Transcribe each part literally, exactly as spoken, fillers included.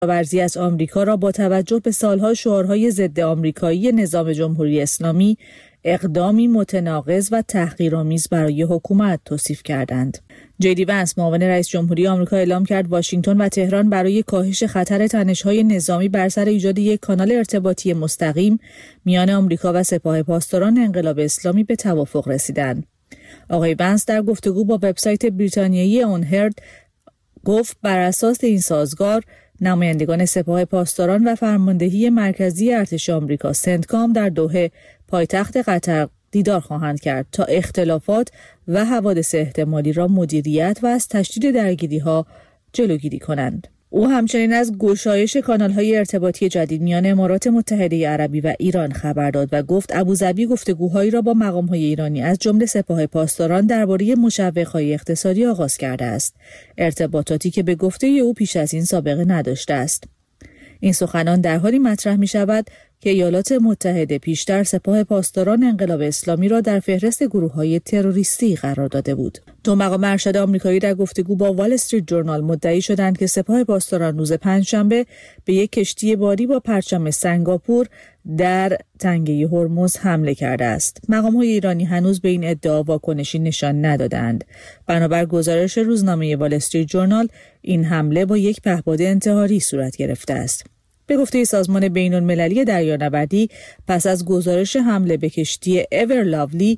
ورزی از آمریکا را با توجه به سالها شعارهای ضد آمریکایی نظام جمهوری اسلامی اقدامی متناقض و تحقیرآمیز برای حکومت توصیف کردند. جی دی ونس معاون رئیس جمهوری آمریکا اعلام کرد واشنگتن و تهران برای کاهش خطر تنش‌های نظامی بر سر ایجاد یک کانال ارتباطی مستقیم میان آمریکا و سپاه پاسداران انقلاب اسلامی به توافق رسیدند. آقای ونس در گفتگو با وبسایت بریتانیایی اون هرد گفت بر اساس این سازگار نمایندگان سپاه پاسداران و فرماندهی مرکزی ارتش آمریکا سنتکام در دوحه پایتخت قطر دیدار خواهند کرد تا اختلافات و حوادث احتمالی را مدیریت و از تشدید درگیری‌ها جلوگیری کنند. او همچنین از گشایش کانال‌های ارتباطی جدید میان امارات متحده عربی و ایران خبر داد و گفت ابوظبی گفتگوهایی را با مقام‌های ایرانی از جمله سپاه پاسداران درباره مشوق‌های اقتصادی آغاز کرده است، ارتباطاتی که به گفته او پیش از این سابقه نداشته است. این سخنان در حالی مطرح می شود که ایالات متحده پیشتر سپاه پاسداران انقلاب اسلامی را در فهرست گروه‌های تروریستی قرار داده بود. دو مقام ارشد آمریکایی در گفتگو با وال استریت جورنال مدعی شدند که سپاه پاسداران روز پنجشنبه به یک کشتی باری با پرچم سنگاپور در تنگه هرمز حمله کرده است. مقام‌های ایرانی هنوز به این ادعا واکنشی نشان ندادند. بنابر گزارش روزنامه وال استریت جورنال، این حمله با یک پهپاد انتحاری صورت گرفته است. به گفته سازمان بین‌المللی دریانوردی، پس از گزارش حمله به کشتی ایور لاولی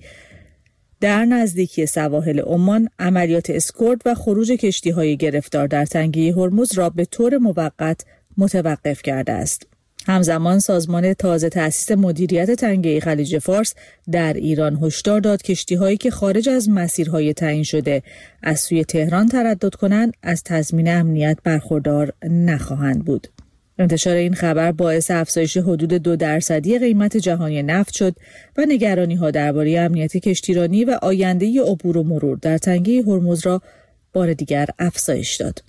در نزدیکی سواحل عمان، عملیات اسکورت و خروج کشتی‌های گرفتار در تنگه هرمز را به طور موقت متوقف کرده است. همزمان سازمان تازه تأسیس مدیریت تنگه خلیج فارس در ایران هشدار داد کشتی‌هایی که خارج از مسیرهای تعیین شده از سوی تهران تردد کنند از تضمین امنیت برخوردار نخواهند بود. انتشار این خبر باعث افزایش حدود دو درصدی قیمت جهانی نفت شد و نگرانی‌ها درباره امنیت کشتیرانی و آینده عبور و مرور در تنگه هرمز را بار دیگر افزایش داد.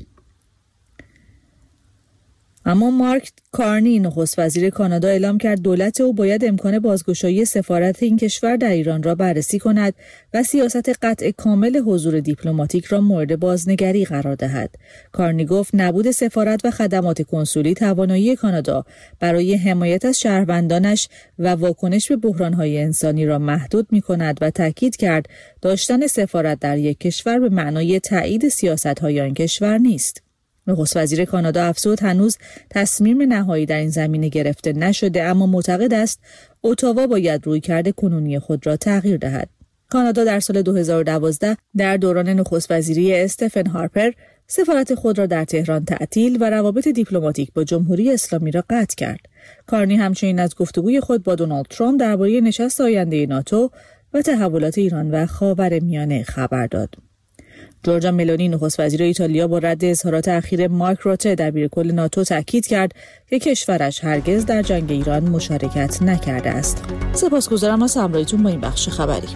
اما مارک کارنی نخست وزیر کانادا اعلام کرد دولت او باید امکان بازگشایی سفارت این کشور در ایران را بررسی کند و سیاست قطع کامل حضور دیپلماتیک را مورد بازنگری قرار دهد. کارنی گفت نبود سفارت و خدمات کنسولی توانایی کانادا برای حمایت از شهروندانش و واکنش به بحران‌های انسانی را محدود می‌کند و تاکید کرد داشتن سفارت در یک کشور به معنای تایید سیاست‌های آن کشور نیست. نخست وزیر کانادا افزود هنوز تصمیم نهایی در این زمینه گرفته نشده، اما معتقد است اتاوا باید رویکرد کنونی خود را تغییر دهد. کانادا در سال دو هزار و دوازده در دوران نخست وزیری استفن هارپر سفارت خود را در تهران تعطیل و روابط دیپلماتیک با جمهوری اسلامی را قطع کرد. کارنی همچنین از گفتگوی خود با دونالد ترامپ درباره نشست آینده ناتو و تحولات ایران و خاورمیانه خبر داد. جورجا ملونی نخست وزیر ایتالیا با رد اظهارات اخیر مارک روته دبیر کل ناتو تاکید کرد که کشورش هرگز در جنگ ایران مشارکت نکرده است. سپاسگزارم از همراهیتون با این بخش خبری.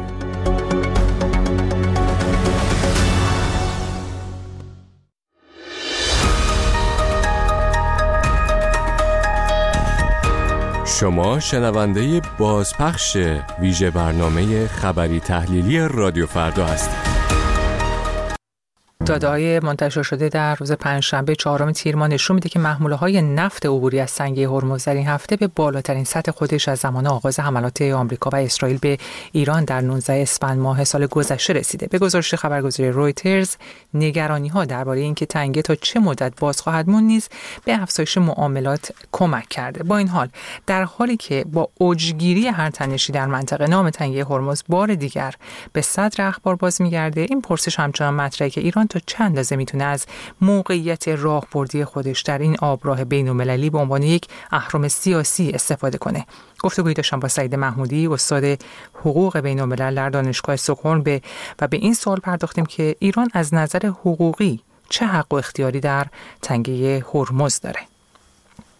شما شنونده بازپخش ویژه برنامه خبری تحلیلی رادیو فردا هستید. داده‌های منتشر شده در روز پنجشنبه چهارم تیر ماه نشون میده که محموله‌های نفت عبوری از تنگه هرمز در این هفته به بالاترین سطح خودش از زمان آغاز حملات آمریکا و اسرائیل به ایران در نوزدهم اسفند ماه سال گذشته رسیده. به گزارش خبرگزاری رویترز، نگرانی‌ها درباره اینکه تنگه تا چه مدت باز خواهد موند نیز به افزایش معاملات کمک کرده. با این حال در حالی که با اوجگیری هر تنشی در منطقه نام تنگه هرمز بار دیگر به صدر اخبار باز می‌گرده، این پرسش همچنان مطرحه که ایران تا چند اندازه میتونه از موقعیت راهبردی خودش در این آبراه بین‌المللی به عنوان یک اهرم سیاسی استفاده کنه. گفتگویی داشتم با سعید محمودی، استاد حقوق بین‌الملل در دانشگاه استکهلم به و به این سوال پرداختیم که ایران از نظر حقوقی چه حق و اختیاری در تنگه هرمز داره.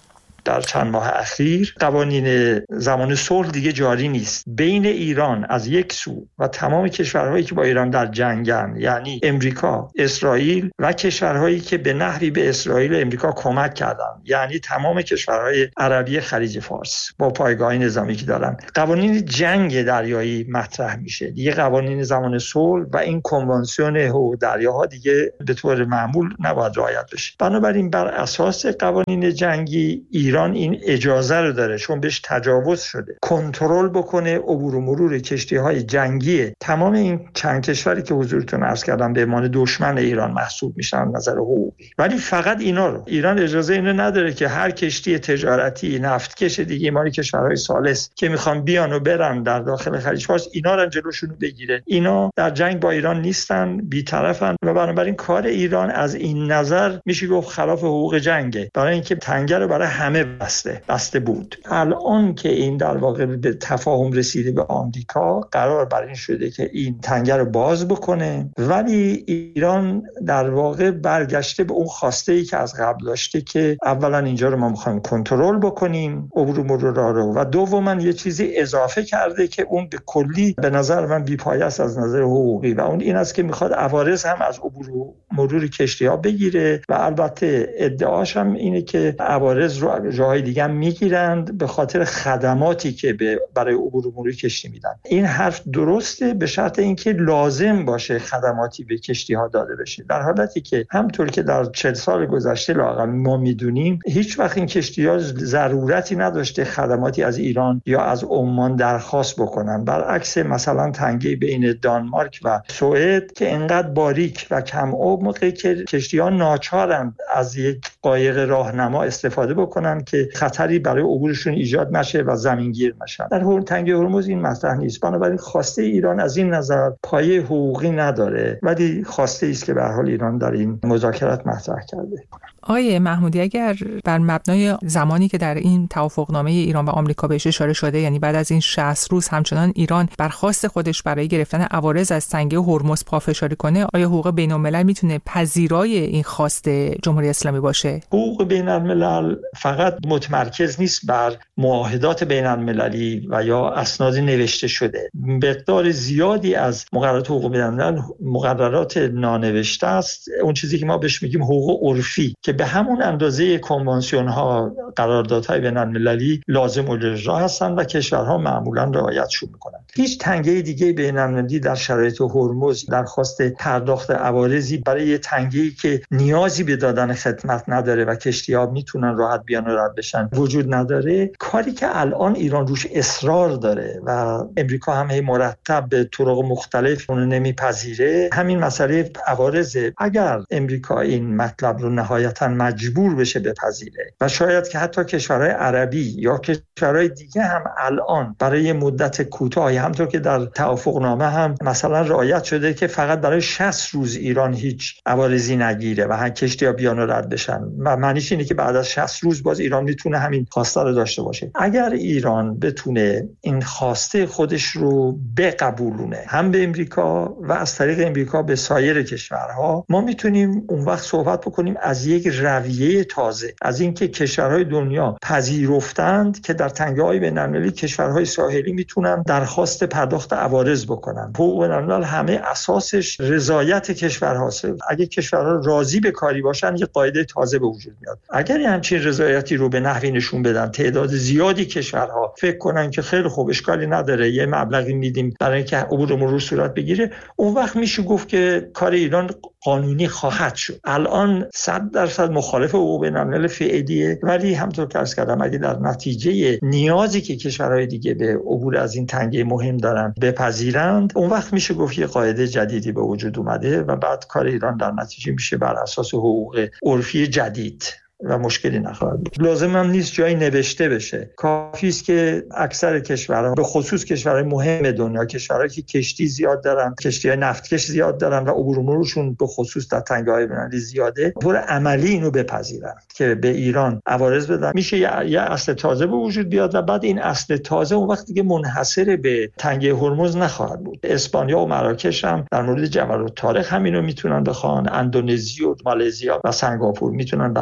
در چند ماه اخیر. قوانین زمان صلح دیگه جاری نیست بین ایران از یک سو و تمام کشورهایی که با ایران در جنگن، یعنی امریکا، اسرائیل و کشورهایی که به نحوی به اسرائیل و امریکا کمک کردن، یعنی تمام کشورهای عربی خلیج فارس با پایگاه نظامی که دارن. قوانین جنگ دریایی مطرح میشه دیگه، قوانین زمان صلح و این کنوانسیون حقوق دریاها دیگه به طور معمول نباید رعایت بشه. بنابراین بر اساس قوانین جنگی ایران این اجازه رو داره، چون بهش تجاوز شده، کنترل بکنه عبور و مرور کشتی‌های جنگی تمام این چند کشوری که حضورتون عرض کردم به عنوان دشمن ایران محسوب میشن از نظر حقوقی. ولی فقط اینا رو ایران اجازه اینو نداره که هر کشتی تجارتی نفتکش دیگه مال کشورهای ثالث که میخوان بیان و برن در داخل خلیج فارس اینا رو جلوشون رو بگیره. اینا در جنگ با ایران نیستن، بی‌طرفن و بنابراین کار ایران از این نظر میشه گفت خلاف حقوق جنگه، برای اینکه تنگه رو برای همه بسته بسته بود. الان که این در واقع به تفاهم رسیده به آمریکا، قرار بر این شده که این تنگه رو باز بکنه، ولی ایران در واقع برگشته به اون خواسته‌ای که از قبل داشته که اولا اینجا رو ما می‌خوایم کنترل بکنیم عبور و مرور رو، و دوما یه چیزی اضافه کرده که اون به کلی به نظر من بی‌پایه است از نظر حقوقی، و اون این است که می‌خواد عوارض هم از عبور و مرور کشتی‌ها بگیره و البته ادعاش هم اینه که عوارض رو جاهای دیگه هم میگیرند به خاطر خدماتی که به برای عبور و مرور کشتی میدن. این حرف درسته به شرط اینکه لازم باشه خدماتی به کشتی‌ها داده بشه، در حالتی که همطور که در چهل سال گذشته لااقل ما میدونیم هیچ وقت این کشتی‌ها ضرورتی نداشته خدماتی از ایران یا از عمان درخواست بکنن، برعکس مثلا تنگه بین دانمارک و سوئد که انقدر باریک و کم عمقه که کشتی‌ها ناچارن از یک قایق راهنما استفاده بکنن که خطری برای عبورشون ایجاد نشه و زمینگیر نشن. در تنگه هرمز این مطرح نیست، بنابراین خواسته ایران از این نظر پایه حقوقی نداره، ولی خواسته است که به هر حال ایران در این مذاکرات مطرح کرده. آقای محمودی، اگر بر مبنای زمانی که در این توافقنامه ایران و آمریکا بهش اشاره شده، یعنی بعد از این شصت روز همچنان ایران بر خواست خودش برای گرفتن عوارض از تنگه هرمز پافشاری کنه، آیا حقوق بین‌الملل میتونه پذیرای این خواست جمهوری اسلامی باشه؟ حقوق بین‌الملل فقط متمرکز نیست بر معاهدات بین‌المللی و یا اسناد نوشته شده. مقدار زیادی از مقررات حقوق بین‌الملل مقررات نانوشته است، اون چیزی که ما بهش میگیم حقوق عرفی، که به همون اندازه کنوانسیون ها، قراردادهای بین‌المللی لازم الاجرا هستن و کشورها معمولا رعایتشون میکنن. هیچ تنگه دیگه بین‌المللی در شرایط هرمز درخواست پرداخت عوارضی برای یه تنگه‌ای که نیازی به دادن خدمت نداره و کشتی‌ها میتونن راحت بیان و رد بشن وجود نداره. کاری که الان ایران روش اصرار داره و امریکا هم هی مرتب به طرق مختلف اون نمیپذیره، همین مسئله عوارضه. اگر امریکا این مطلب رو نهایتاً مجبور بشه بپذیره و شاید که حتی کشورهای عربی یا کشورهای دیگه هم الان برای مدت کوتاهی، همونطور که در توافقنامه هم مثلا رعایت شده که فقط برای شصت روز ایران هیچ عوارضی نگیره و هم کشتی‌ها بیان و رد بشن، و معنیش اینه که بعد از شصت روز باز ایران میتونه همین خواسته رو داشته باشه. اگر ایران بتونه این خواسته خودش رو بقبولونه هم به امریکا و از طریق امریکا به سایر کشورها، ما میتونیم اون وقت صحبت بکنیم از یک رویه تازه، از اینکه کشورهای دنیا پذیرفتند که در تنگه‌های بین‌المللی کشورهای ساحلی میتونن درخواست پرداخت عوارض بکنن. حقوق بین‌الملل همه اساسش رضایت کشورهاست. اگه کشورها راضی به کاری باشن یه قاعده تازه به وجود میاد. اگر همچین رضایتی رو به نحوی نشون بدن، تعداد زیادی کشورها فکر کنن که خیلی خوب اشکالی نداره یه مبلغی میدیم برای اینکه عبور و مرور صورت بگیره، اون وقت میشه گفت که کار ایران قانونی خواهد شد. الان صد درصد مخالف حقوق بین‌الملل فعلیه، ولی همونطور که عرض کردم اگه در نتیجه نیازی که کشورهای دیگه به عبور از این تنگه مهم دارن بپذیرند، اون وقت میشه گفت یه قاعده جدیدی به وجود اومده و بعد کار ایران در نتیجه میشه بر اساس حقوق عرفی جدید و مشکلی نخواهد بود. لازم هم نیست جایی نوشته بشه، کافی است که اکثر کشورها، به خصوص کشورهای مهم دنیا، کشورهایی که کشتی زیاد دارن، کشتی‌های نفتکش زیاد دارن و عبور و مرورشون به خصوص در تنگه‌های بین‌المللی زیاده، طور عملی اینو بپذیرن که به ایران عوارض بدن. میشه یه, یه اصل تازه به وجود بیاد و بعد این اصل تازه اون وقت دیگه منحصر به تنگه هرمز نخواهد بود. اسپانیا و مراکش هم در مورد جبل الطارق همینو میتونن بخوان، اندونزی و مالزی و سنگاپور میتونن برای تنگه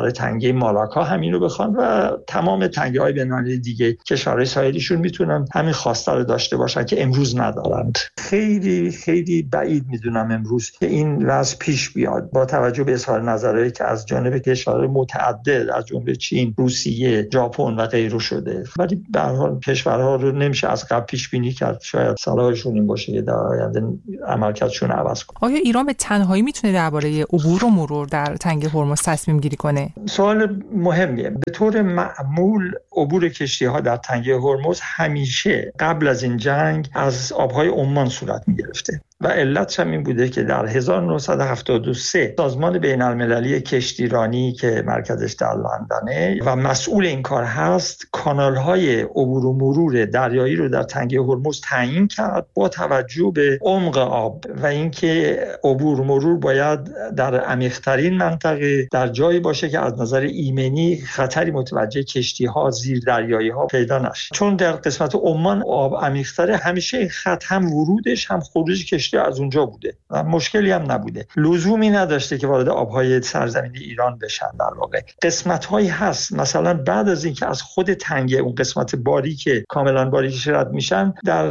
تنگه مالاکا همین رو بخوان و تمام تنگه‌های بین‌المللی دیگه کشورهای ساحلیشون میتونن همین خواسته رو داشته باشن که امروز ندارند. خیلی خیلی بعید میدونم امروز که این وضع پیش بیاد با توجه به اظهار نظرهایی که از جانب کشورهای متعدد از جمله چین، روسیه، ژاپن و غیره شده. ولی به هر حال کشورها رو نمیشه از قبل پیش بینی کرد. شاید صلاحشون این باشه که در آینده عملکردشون عوض کنه. آیا ایران به تنهایی میتونه درباره عبور و مرور در تنگه هرمز تصمیم گیری کنه؟ سوال مهمیه. به طور معمول عبور کشتی‌ها در تنگه هرمز همیشه قبل از این جنگ از آب‌های عمان صورت می‌گرفته و علتش هم این بوده که در هزار و نهصد و هفتاد و سه سازمان بین‌المللی کشتیرانی که مرکزش در لندنه و مسئول این کار هست، کانال‌های عبور و مرور دریایی رو در تنگه هرمز تعیین کرد با توجه به عمق آب و اینکه عبور و مرور باید در عمیق‌ترین منطقه در جایی باشه که از نظر ایمنی خطری متوجه کشتی‌ها زیر دریایی‌ها پیدا نشه. چون در قسمت عمان آب عمیق‌تره، همیشه خط هم ورودش هم خروج کشتی از اونجا بوده و مشکلی هم نبوده. لزومی نداشته که وارد آب‌های سرزمینی ایران بشن. در واقع قسمت‌هایی هست مثلا بعد از اینکه از خود تنگه اون قسمت باریک کاملا باریکش رد میشن، در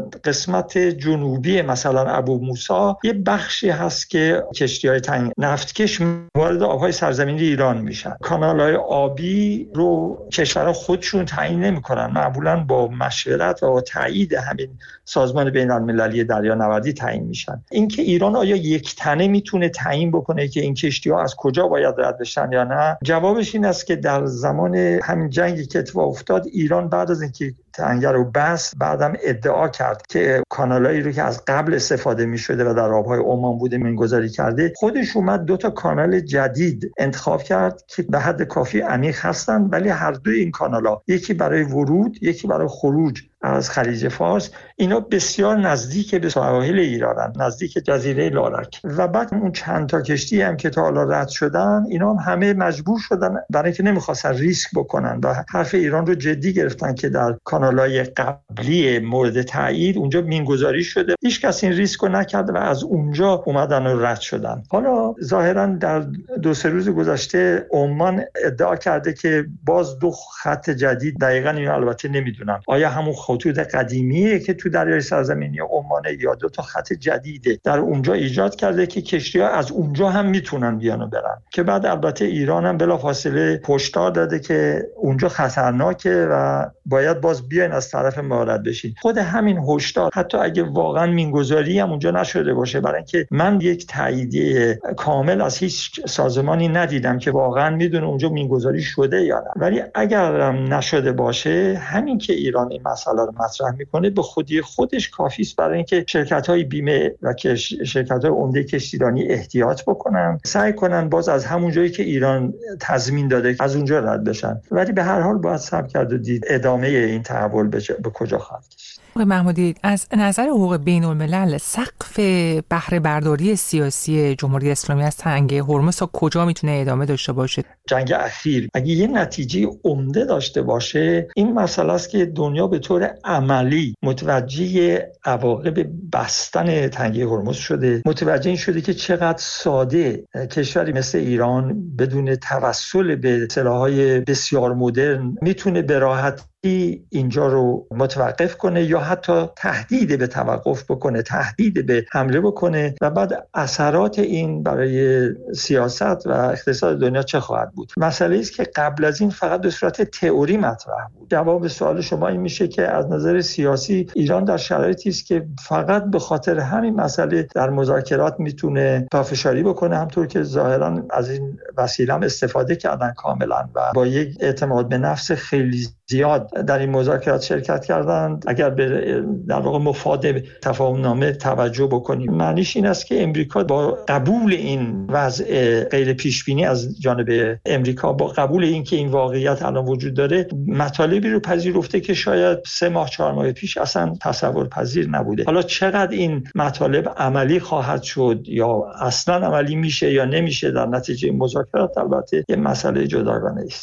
قسمت جنوبی مثلا ابو موسی یه بخشی هست که کشتی‌های تنگ نفتکش وارد آب‌های سرزمینی ایران میشن. کانال‌های آبی رو کشورها خودشون تعیین نمی‌کنن، معمولاً با مشورت و با تایید همین سازمان بین‌المللی دریانوردی تعیین میشن. اینکه ایران آیا یک تنه میتونه تعیین بکنه که این کشتی‌ها از کجا باید رد بشن یا نه؟ جوابش این است که در زمان همین جنگی که اتفاق افتاد، ایران بعد از اینکه تنگه رو بس بعدم ادعا کرد که کانالایی رو که از قبل استفاده می‌شده و در آب‌های عمان بوده منگذاری کرده، خودش اومد دو تا کانال جدید انتخاب کرد که به حد کافی عمیق هستند، ولی هر دوی این کانال‌ها، یکی برای ورود یکی برای خروج از خلیج فارس، اینا بسیار نزدیک به سواحل ایرانن، نزدیک جزیره لارک. و بعد اون چند تا کشتی هم که تا حالا رد شدن، اینا هم همه مجبور شدن برای اینکه نمیخواستن ریسک بکنن و حرف ایران رو جدی گرفتن که در کانال‌های قبلی مورد تایید اونجا مینگذاری شده، هیچ کس این ریسک رو نکرد و از اونجا اومدن و رد شدن. حالا ظاهرا در دو سه روز گذشته عمان ادعا کرده که باز دو خط جدید، دقیقاً اینو البته نمیدونم آیا همون خطوط قدیمیه که تو دریای سرزمینی عمانه یا دو تا خط جدیده در اونجا ایجاد کرده که کشتی‌ها از اونجا هم میتونن بیان و برن، که بعد البته ایران هم بلافاصله هشدار داده که اونجا خطرناکه و باید باز بیاین از طرف ما رد بشین. خود همین هشدار حتی اگه واقعا مینگذاری هم اونجا نشده باشه، برای اینکه من یک تاییدیه کامل از هیچ سازمانی ندیدم که واقعا میدونه اونجا مینگذاری شده یا نه، ولی اگر هم نشده باشه، همین که ایران این مسئله رو مطرح میکنه به خودی خودش کافی است برای اینکه شرکت‌های بیمه و شرکت‌های عمده کشتیرانی احتیاط بکنن، سعی کنن باز از همون جایی که ایران تضمین داده از اونجا رد بشن. ولی به هر حال باید صبر کرد و دید ادامه این تحول به کجا خواهد کشید. آقای محمودی، از نظر حقوق بین‌الملل سقف بهره برداری سیاسی جمهوری اسلامی از تنگه هرمز تا کجا میتونه ادامه داشته باشه؟ جنگ اخیر اگه یه نتیجه عمده داشته باشه، این مسئله است که دنیا به طور عملی متوجه عواقب بستن تنگه هرمز شده، متوجه این شده که چقدر ساده کشوری مثل ایران بدون توسل به سلاح‌های بسیار مدرن میتونه به راحتی اینجا رو متوقف کنه یا حتی تهدید به توقف بکنه، تهدید به حمله بکنه و بعد اثرات این برای سیاست و اقتصاد دنیا چه خواهد بود. مسئله است که قبل از این فقط به صورت تئوری مطرح بود. جواب سوال شما این میشه که از نظر سیاسی ایران در شرایطی است که فقط به خاطر همین مسئله در مذاکرات میتونه پافشاری بکنه، همطور که ظاهرا از این وسیله هم استفاده کردن کاملا و با یک اعتماد به نفس خیلی زیاد در این مذاکرات شرکت کردند. اگر به در واقع مفاد تفاهم نامه توجه بکنیم، معنیش این است که امریکا با قبول این وضع غیر پیش بینی از جانب امریکا، با قبول این که این واقعیت الان وجود داره، مطالبی رو پذیرفته که شاید سه ماه چهار ماه پیش اصلا تصور پذیر نبوده. حالا چقدر این مطالب عملی خواهد شد یا اصلا عملی میشه یا نمیشه در نتیجه مذاکرات، البته یه مسئله جداگانه است.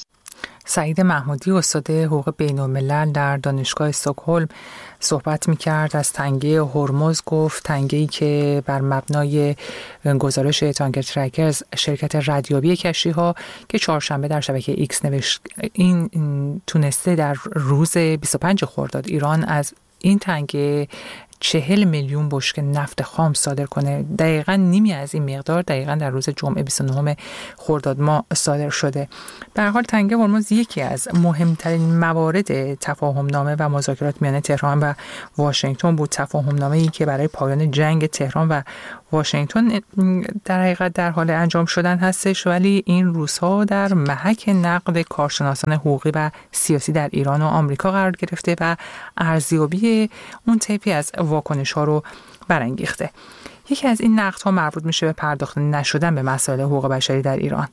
سعید محمودی استاد حقوق بین‌الملل در دانشگاه استکهلم صحبت می‌کرد از تنگه هرمز. گفت تنگه‌ای که بر مبنای گزارش تانکر ترکرز شرکت ردیابی کشتی‌ها که چهارشنبه در شبکه ایکس نوشت، این تونسته در روز بیست و پنج خرداد ایران از این تنگه چهل میلیون بشکه نفت خام صادر کنه. دقیقاً نیمی از این مقدار دقیقاً در روز جمعه بیست و نهم خرداد ماه صادر شده. به هر حال تنگه هرمز یکی از مهمترین موارد تفاهمنامه و مذاکرات میان تهران و واشنگتن بود. تفاهمنامه‌ای که برای پایان جنگ تهران و واشنگتن در حقیقت در حال انجام شدن هستش، ولی این روزها در محک نقد کارشناسان حقوقی و سیاسی در ایران و آمریکا قرار گرفته و ارزیابی اون طیفی از واکنش ها رو برانگیخته. یکی از این نقدها مربوط میشه به پرداخته نشدن به مسائل حقوق بشری در ایران.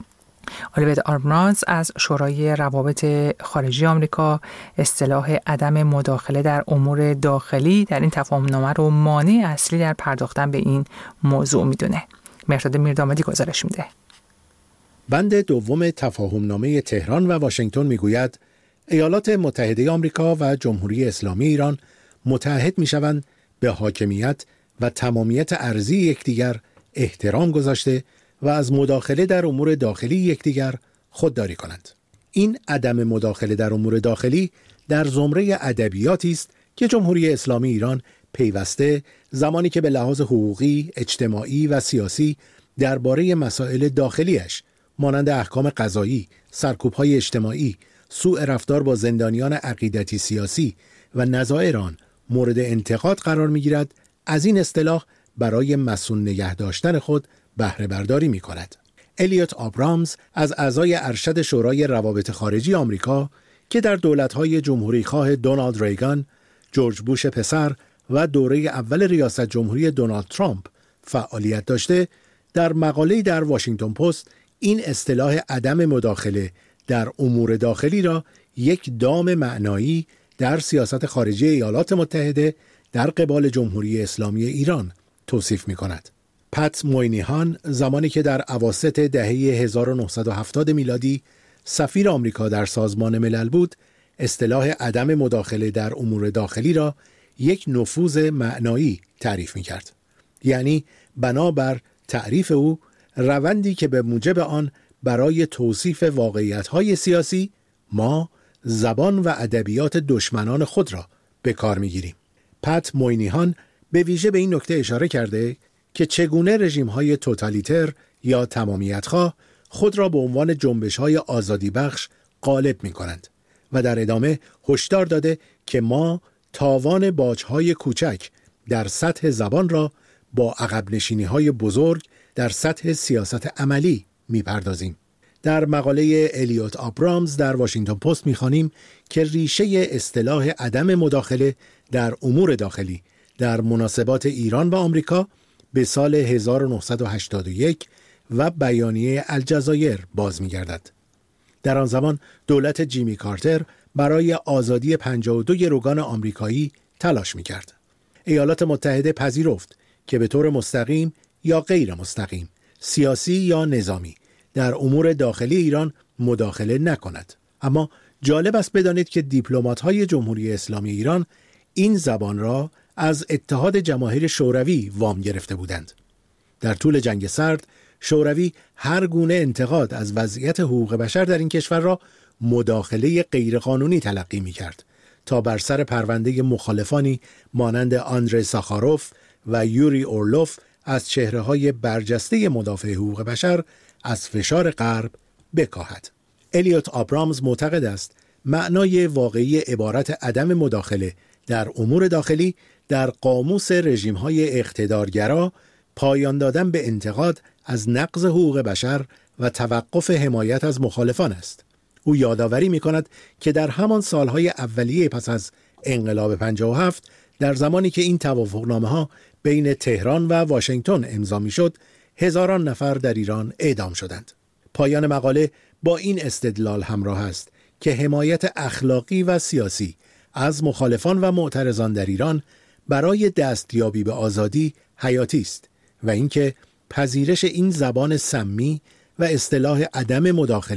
الیوت آبرامز از شورای روابط خارجی آمریکا اصطلاح عدم مداخله در امور داخلی در این تفاهمنامه رو مانع اصلی در پرداختن به این موضوع میدونه. مهرداد میردامادی گزارش میده. بند دوم تفاهمنامه تهران و واشنگتن میگوید ایالات متحده آمریکا و جمهوری اسلامی ایران متحد میشوند به حاکمیت و تمامیت ارضی یکدیگر احترام گذاشته و از مداخله در امور داخلی یکدیگر خودداری کنند. این عدم مداخله در امور داخلی در زمره ادبیاتی است که جمهوری اسلامی ایران پیوسته زمانی که به لحاظ حقوقی، اجتماعی و سیاسی درباره مسائل داخلیش مانند احکام قضایی، سرکوب‌های اجتماعی، سوء رفتار با زندانیان عقیدتی سیاسی و نظائر آن مورد انتقاد قرار می‌گیرد، از این اصطلاح برای مصون نگه داشتن خود بهره برداری می کند. الیوت آبرامز از اعضای ارشد شورای روابط خارجی آمریکا که در دولت‌های جمهوری‌خواه دونالد ریگان، جورج بوش پسر و دوره اول ریاست جمهوری دونالد ترامپ فعالیت داشته، در مقاله‌ای در واشنگتن پست این اصطلاح عدم مداخله در امور داخلی را یک دام معنایی در سیاست خارجی ایالات متحده در قبال جمهوری اسلامی ایران توصیف می کند. پت موینیهان زمانی که در اواسط دهه هزار و نهصد و هفتاد میلادی سفیر آمریکا در سازمان ملل بود، اصطلاح عدم مداخله در امور داخلی را یک نفوذ معنایی تعریف می کرد. یعنی بنابر تعریف او روندی که به موجب آن برای توصیف واقعیت‌های سیاسی ما زبان و ادبیات دشمنان خود را به کار می‌گیریم. پت موینیهان به ویژه به این نکته اشاره کرده که چگونه رژیم‌های توتالیتر یا تمامیت‌خواه خود را به عنوان جنبش‌های آزادی بخش غالب می‌کنند و در ادامه هشدار داده که ما تاوان باج‌های کوچک در سطح زبان را با عقب نشینی‌های بزرگ در سطح سیاست عملی می‌پردازیم. در مقاله الیوت آبرامز در واشنگتن پست می‌خوانیم که ریشه اصطلاح عدم مداخله در امور داخلی در مناسبات ایران و آمریکا به سال هزار و نهصد و هشتاد و یک و بیانیه الجزایر باز می‌گردد. در آن زمان دولت جیمی کارتر برای آزادی پنجاه و دو گروگان آمریکایی تلاش می‌کرد. ایالات متحده پذیرفت که به طور مستقیم یا غیر مستقیم، سیاسی یا نظامی در امور داخلی ایران مداخله نکند. اما جالب است بدانید که دیپلمات‌های جمهوری اسلامی ایران این زبان را از اتحاد جماهیر شوروی وام گرفته بودند. در طول جنگ سرد، شوروی هر گونه انتقاد از وضعیت حقوق بشر در این کشور را مداخله غیرقانونی تلقی می‌کرد تا بر سر پرونده مخالفانی مانند آندری ساخاروف و یوری اورلوف از چهره‌های برجسته مدافع حقوق بشر از فشار غرب بکاهد. الیوت آبرامز معتقد است معنای واقعی عبارت عدم مداخله در امور داخلی در قاموس رژیم‌های اقتدارگرا پایان دادن به انتقاد از نقض حقوق بشر و توقف حمایت از مخالفان است. او یادآوری می‌کند که در همان سالهای اولیه پس از انقلاب پنجاه و هفت در زمانی که این توافقنامه‌ها بین تهران و واشنگتن امضا می‌شد، هزاران نفر در ایران اعدام شدند. پایان مقاله با این استدلال همراه است که حمایت اخلاقی و سیاسی از مخالفان و معترضان در ایران برای دستیابی به آزادی حیاتی است و اینکه پذیرش این زبان سمی و اصطلاح عدم مداخله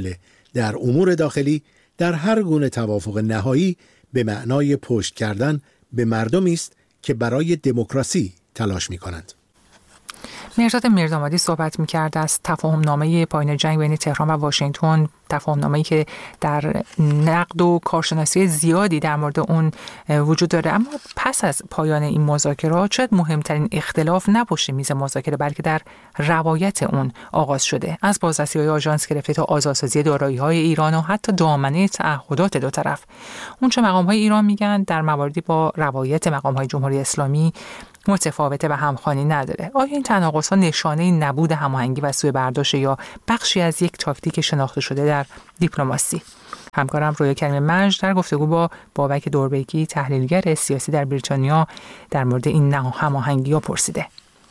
در امور داخلی در هر گونه توافق نهایی به معنای پشت کردن به مردمی است که برای دموکراسی تلاش می‌کنند. مرداد میردامادی صحبت می‌کرد از تفاهم نامه پایان جنگ بین تهران و واشنگتن، تفاهم نامه‌ای که در نقد و کارشناسی زیادی در مورد اون وجود داره. اما پس از پایان این مذاکرات شاید مهمترین اختلاف نه پشت میز مذاکره بلکه در روایت اون آغاز شده، از بازرسی‌های آژانس گرفته تا آزادسازی دارایی‌های ایران و حتی دامنه تعهدات دو طرف. اون چه مقام‌های ایران میگن در مواردی با روایت مقام‌های جمهوری اسلامی متفاوته و همخوانی نداره. آیا این تناقض‌ها نشانه نبود هماهنگی و سوء برداشت یا بخشی از یک تاکتیک شناخته شده در دیپلماسی؟ همکارم رویا کریم مجد در گفتگو با بابک دوربگی، تحلیلگر سیاسی در بریتانیا، در مورد این هماهنگی‌ها پرسیده.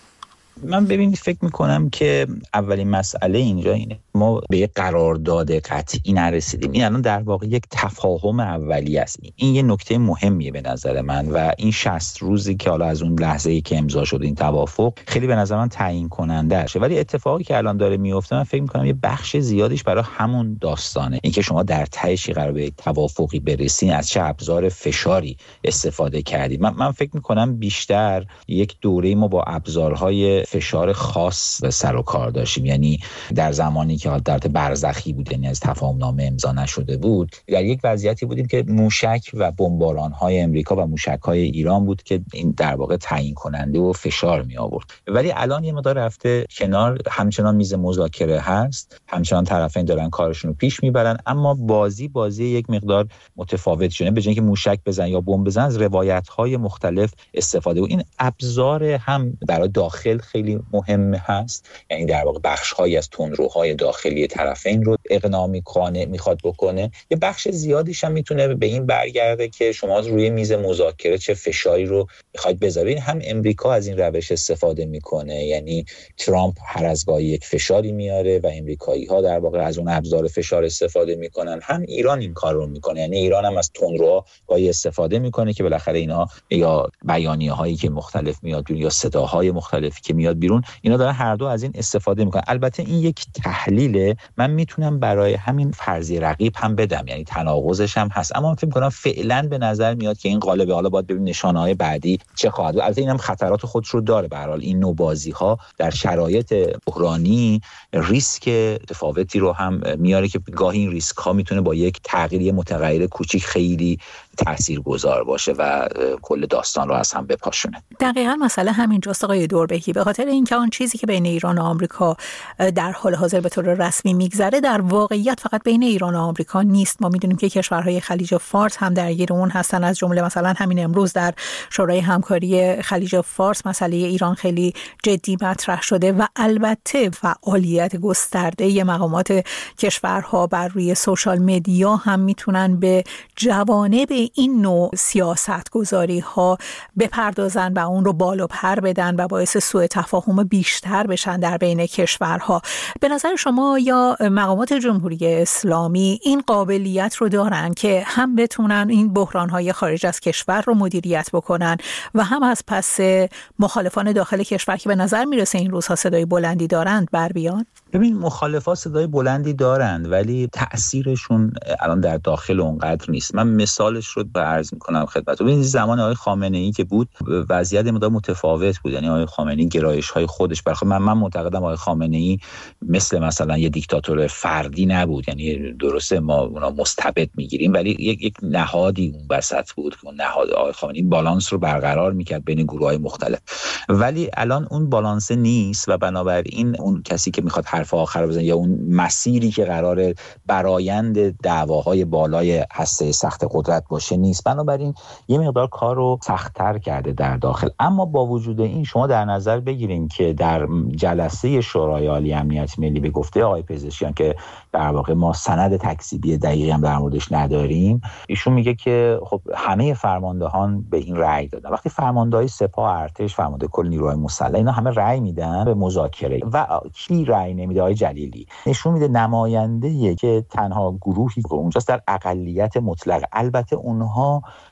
من ببینید فکر میکنم که اولین مسئله اینجا اینه ما به یک قرارداد قطعی نرسیدیم. این الان در واقع یک تفاهم اولیه است. این یه نکته مهمیه به نظر من و این شصت روزی که حالا از اون لحظه‌ای که امضا شد این توافق خیلی به نظر من تعیین کننده است. ولی اتفاقی که الان داره میفته من فکر میکنم یه بخش زیادیش برای همون داستانه. اینکه شما در تهش قرار به توافقی برسین از چه ابزار فشاری استفاده کردید. من من فکر میکنم بیشتر یک دوره ما با ابزارهای فشار خاص به سر و کار داشتیم. یعنی در زمانی که حالت برزخی بود، یعنی از تفاهم نامه امضا نشده بود، در یک وضعیتی بودیم که موشک و بمباران‌های امریکا و موشک‌های ایران بود که این در واقع تعیین کننده و فشار می آورد. ولی الان یه مقدار رفته کنار، همچنان میز مذاکره هست، همچنان طرفین دارن کارشون رو پیش میبرن، اما بازی بازی یک مقدار متفاوت شده. به جای اینکه موشک بزن یا بمب بزن از روایت‌های مختلف استفاده و این ابزار هم برای داخل خیلی مهم هست. یعنی در واقع بخش‌هایی از تندروهای داخلی طرفین رو اقناع میکنه میخواد بکنه. یه بخش زیادیش هم میتونه به این برگرده که شما روی میز مذاکره چه فشاری رو میخواید بذارین. هم امریکا از این روش استفاده میکنه، یعنی ترامپ هر از گاهی یک فشاری میاره و امریکایی‌ها در واقع از اون ابزار فشار استفاده میکنن. هم ایران این کار رو میکنه، یعنی ایران هم از تندروها گاهی استفاده میکنه که بالاخره اینا یا بیانیه‌هایی که مختلف میاد یا صداهای مختلفی که میاد بیرون، اینا دارن هر دو از این استفاده میکنن. البته این یک تحلیله، من میتونم برای همین فرضیه رقیب هم بدم، یعنی تناقضش هم هست، اما من فکر میکنم فعلا به نظر میاد که این قالب، حالا باید ببینیم نشانه‌های بعدی چه خواهد بود. البته اینم خطرات خودش رو داره. به هر حال این نوع بازی‌ها در شرایط بحرانی ریسک متفاوتی رو هم میاره که گاهی این ریسک‌ها میتونه با یک تغییر متغیر کوچیک خیلی تاثیرگذار باشه و کل داستان رو از هم بپاشونه. دقیقاً مسئله همینجاست آقای دوربگی، به خاطر اینکه آن چیزی که بین ایران و آمریکا در حال حاضر به طور رسمی میگذره در واقعیت فقط بین ایران و آمریکا نیست. ما میدونیم که کشورهای خلیج فارس هم درگیر اون هستن، از جمله مثلا همین امروز در شورای همکاری خلیج فارس مسئله ایران خیلی جدی مطرح شده و البته فعالیت گسترده مقامات کشورها بر روی سوشال مدیا هم میتونن به جوانب این نوع سیاست گذاری ها بپردازن و اون رو بال و پر بدن و باعث سوء تفاهم بیشتر بشن در بین کشورها. به نظر شما یا مقامات جمهوری اسلامی این قابلیت رو دارن که هم بتونن این بحران های خارج از کشور رو مدیریت بکنن و هم از پس مخالفان داخل کشور که به نظر میرسه این روزها صدای بلندی دارند بر بیان؟ ببین، مخالفا صدای بلندی دارند ولی تأثیرشون الان در داخل اونقدر نیست. من مثالش رو عرض میکنم خدمتتون. ببینید زمان آقای خامنه‌ای که بود وضعیت مدام متفاوت بود. یعنی آقای خامنه‌ای گرایش‌های خودش برخلاف من من معتقدم آقای خامنه‌ای مثل مثلا یه دیکتاتور فردی نبود. یعنی درسته ما اونا مستبد میگیریم ولی یک یک نهادی اون وسط بود که اون نهاد آقای خامنه‌ای بالانس رو برقرار میکرد بین گروه‌های مختلف. ولی الان اون بالانس نیست و بنابراین اون کسی که میخواد حرف آخر بزنه یا اون مسیری که قراره برآیند دعواهای بالای هسته سخت قدرت باشه نیست. بنابراین یه مقدار کار رو سخت‌تر کرده در داخل. اما با وجود این شما در نظر بگیرین که در جلسه شورای عالی امنیت ملی به گفته آقای پزشکیان که در واقع ما سند تکذیبی دقیقی هم در موردش نداریم، ایشون میگه که خب همه فرماندهان به این رأی دادن. وقتی فرماندهای سپاه، ارتش، فرمانده کل نیروهای مسلح اینا همه رأی میدن به مذاکره و کی رأی نمیده؟ آقای جلیلی. نشون میده نماینده‌ای که تنها گروهی که اونجاست در اقلیت مطلق. البته اونها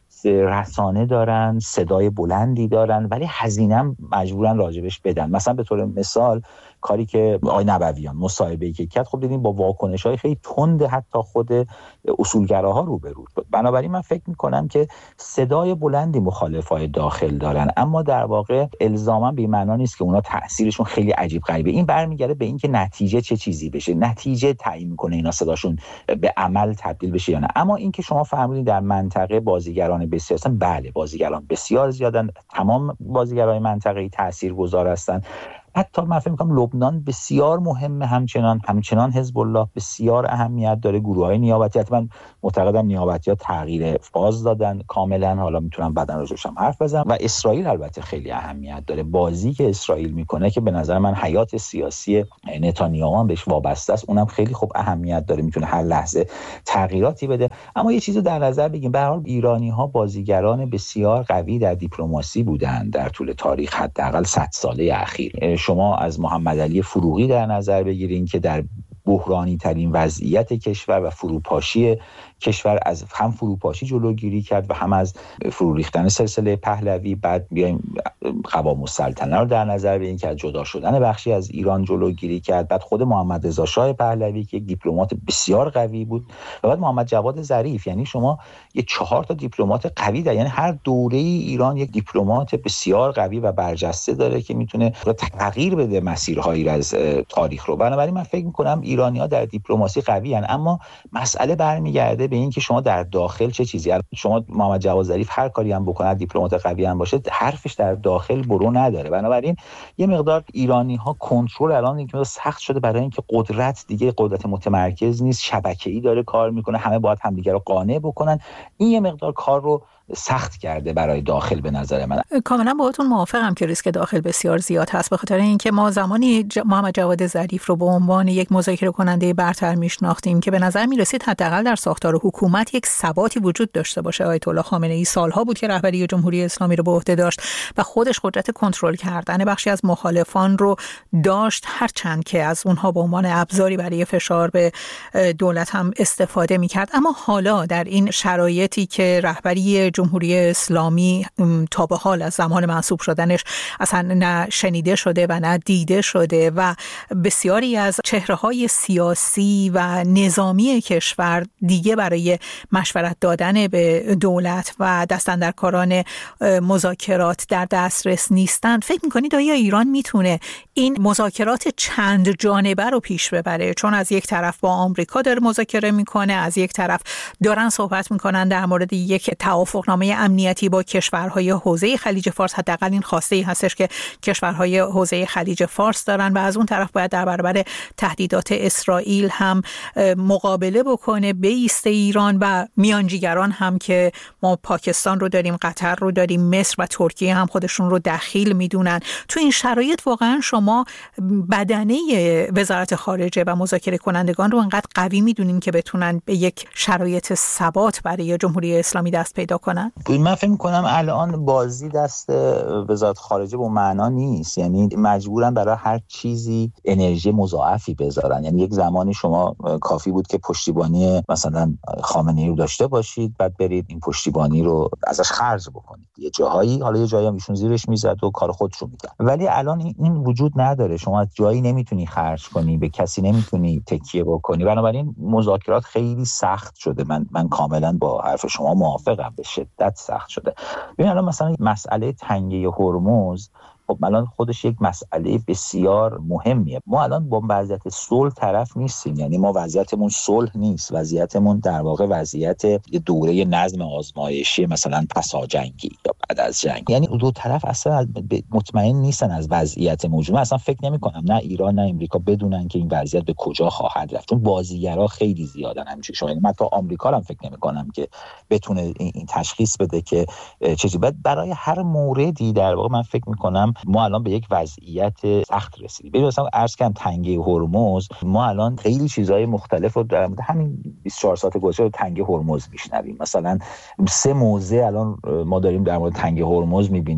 رسانه دارن، صدای بلندی دارن، ولی هزینه هم مجبورن راجبش بدن. مثلا به طور مثال کاری که آقای نبویان مصاحبه‌ای که کرد، خب دیدیم با واکنش‌های خیلی تند حتی خود اصولگراها روبرو شد. بنابراین من فکر می‌کنم که صدای بلندی مخالفای داخل دارن، اما در واقع الزاما به معنی نیست که اونا تأثیرشون خیلی عجیب غریبه. این برمیگرده به اینکه نتیجه چه چیزی بشه، نتیجه تعیین می‌کنه اینا صداشون به عمل تبدیل بشه یا نه. اما اینکه شما فهمیدید در منطقه بازیگران بسیار هستن، بله بازیگران بسیار زیادن، تمام بازیگرای منطقه‌ای تاثیرگذار هستن. حتی من فکر می‌کنم لبنان بسیار مهمه، همچنان همچنان حزب الله بسیار اهمیت داره، گروه‌های نیابتی. حتما معتقدم نیابتی‌ها تغییر فاز دادن کاملا، حالا میتونم بعداً راجعش هم حرف بزنم. و اسرائیل البته خیلی اهمیت داره، بازی که اسرائیل میکنه که به نظر من حیات سیاسی نتانیاهو هم بهش وابسته است، اونم خیلی خوب اهمیت داره، میتونه هر لحظه تغییراتی بده. اما یه چیزو در نظر بگیم، به هر حال ایرانی‌ها بازیگران بسیار قوی در دیپلماسی بودن در طول تاریخ، حداقل صد ساله اخیر. شما از محمد علی فروغی در نظر بگیرین که در بحرانی ترین وضعیت کشور و فروپاشی کشور از هم فروپاشی جلوگیری کرد و هم از فرو ریختن سلسله پهلوی. بعد بیایم قوام السلطنه رو در نظر بگیریم که از جدا شدن بخشی از ایران جلوگیری کرد. بعد خود محمد رضا شاه پهلوی که یک دیپلمات بسیار قوی بود، و بعد محمد جواد ظریف. یعنی شما یه چهار تا دیپلمات قوی دارید، یعنی هر دوره ایران یک دیپلمات بسیار قوی و برجسته داره که میتونه تغییر بده مسیرهایی از تاریخ رو. بنابراین من فکر می‌کنم ایرانی‌ها در دیپلماسی قوی هستند، اما مسئله برمیگرده به این که شما در داخل چه چیزی. شما محمد جواد ظریف هر کاری هم بکنه، دیپلمات قوی هم باشه، حرفش در داخل برو نداره. بنابراین یه مقدار ایرانی‌ها کنترل الان یک مقدار سخت شده، برای اینکه قدرت دیگه قدرت متمرکز نیست، شبکه‌ای داره کار میکنه، همه باید همدیگه رو قانع بکنن. این یه مقدار کار رو سخت کرده برای داخل به نظر من. کاملا باهاتون موافقم که ریسک داخل بسیار زیاد هست، به خاطر اینکه ما زمانی محمد جواد ظریف رو به عنوان یک مذاکره کننده برتر میشناختیم که به نظر میرسید حداقل در ساختار حکومت یک ثباتی وجود داشته باشه. آیت الله خامنه ای سالها بود که رهبری جمهوری اسلامی رو به عهده داشت و خودش قدرت کنترل کردن بخشی از مخالفان رو داشت، هرچند که از اونها به عنوان ابزاری برای فشار به دولت هم استفاده میکرد. اما حالا در این شرایطی که رهبری جمهوری اسلامی تا به حال از زمان منصوب شدنش اصلا نه شنیده شده و نه دیده شده و بسیاری از چهره‌های سیاسی و نظامی کشور دیگه برای مشورت دادن به دولت و دستاندرکاران مذاکرات در دسترس نیستند، فکر می‌کنید آیا ایران میتونه این مذاکرات چند جانبه رو پیش ببره؟ چون از یک طرف با آمریکا داره مذاکره میکنه، از یک طرف دارن صحبت میکنن در مورد یک توافقنامه امنیتی با کشورهای حوزه خلیج فارس، حداقل این خواسته هستش که کشورهای حوزه خلیج فارس دارن، و از اون طرف باید در برابر تهدیدات اسرائیل هم مقابله بکنه بایسته ایران، و میانجیگران هم که ما پاکستان رو داریم، قطر رو داریم، مصر و ترکیه هم خودشون رو دخیل میدونن. تو این شرایط واقعا شما بدنه وزارت خارجه و مذاکره کنندگان رو انقدر قوی میدونین که بتونن به یک شرایط ثبات برای جمهوری اسلامی دست پیدا کنن؟ من فکر می‌کنم الان بازی دست وزارت خارجه به معنا نیست، یعنی مجبورن برای هر چیزی انرژی مضاعفی بذارن. یعنی یک زمانی شما کافی بود که پشتیبانی مثلا خامنه‌ای رو داشته باشید، بعد برید این پشتیبانی رو ازش خرج بکنید. یه جاهایی، حالا یه جایی هم ایشون زیرش میزد و کار خودش رو میکرد، ولی الان این وجود نداره. شما از جایی نمیتونی خرج کنی، به کسی نمیتونی تکیه بکنی. بنابراین مذاکرات خیلی سخت شده. من من کاملا با حرف شما موافقم، به شدت سخت شده. ببین الان مثلا مسئله تنگه هرمز، خب الان خودش یک مسئله بسیار مهمیه. ما الان با وضعیت صلح طرف نیستیم، یعنی ما وضعیتمون صلح نیست، وضعیتمون در واقع وضعیت دوره نظم آزمایشی، مثلا پساجنگی یا بعد از جنگ. یعنی دو طرف اصلا مطمئن نیستن از وضعیت موجود. من اصلا فکر نمی کنم نه ایران نه امریکا بدونن که این وضعیت به کجا خواهد رفت، چون بازیگرا خیلی زیادن همینجوری. شما یعنی من تا آمریکا هم فکر نمی کنم که بتونه این تشخیص بده که چیزی. بعد برای هر موردی در واقع من فکر می کنم ما الان به یک وضعیت سخت رسیدیم. ببین مثلا عرض کردم تنگه هرمز، ما الان خیلی چیزهای مختلف رو در مورد همین بیست و چهار ساعت گذشته تنگه هرمز میشنویم. مثلا سه موضع الان ما داریم در مورد تنگه هرمز میبینیم.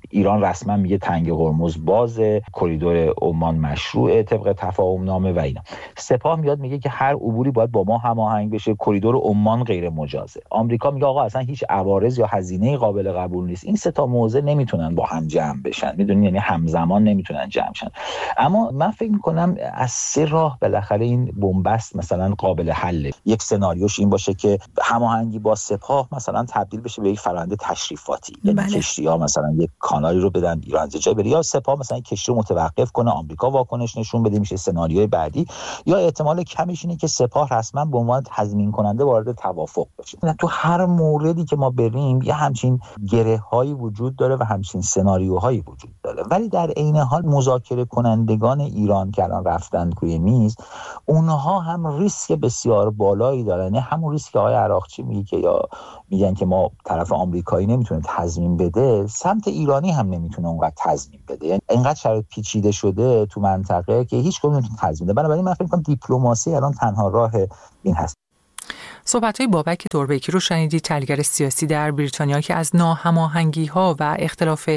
ایران رسما میگه تنگ هرمز بازه، کریدور عمان مشروعه طبق تفاهم نامه و اینا. سپاه میاد میگه که هر عبوری باید با ما هماهنگ بشه، کریدور عمان غیر مجازه. آمریکا میگه آقا اصلا هیچ عوارض یا هزینه قابل قبول نیست. این سه تا موضع نمیتونن با هم جمع بشن، میدونین، یعنی همزمان نمیتونن جمع شن. اما من فکر میکنم از سه راه بالاخره این بنبست مثلا قابل حله. یک سناریوش این باشه که هماهنگی با سپاه مثلا تبدیل بشه به یک فرآیند تشریفاتی، یعنی کشتی‌ها مثلا یک کانالی رو بدن ایران از جای بره، یا سپاه مثلا کشتی رو متوقف کنه، آمریکا واکنش نشون بده، میشه سناریوی بعدی. یا احتمال کمش اینه که سپاه رسما به عنوان تضمین کننده وارد توافق بشه. تو هر موردی که ما بریم یه همچین گره‌هایی وجود داره و همچین سناریوهایی وجود داره، ولی در عین حال مذاکره کنندگان ایران که الان رفتن روی میز، اونها هم ریسک بسیار بالایی دارن. یعنی همون ریسک که آقای عراقچی میگه که یا میگن که ما طرف آمریکایی نمیتونه تضمین بده، سمت ایرانی هم نمیتونه اونقدر تضمین بده. یعنی اینقدر شرایط پیچیده شده تو منطقه که هیچ کدوم نمیتونه تضمین بده. بنابراین من فکر می‌کنم دیپلماسی الان تنها راه این هست. صحبت‌های بابک دوربکی رو شنیدید، تحلیلگر سیاسی در بریتانیا، که از ناهماهنگی‌ها و اختلاف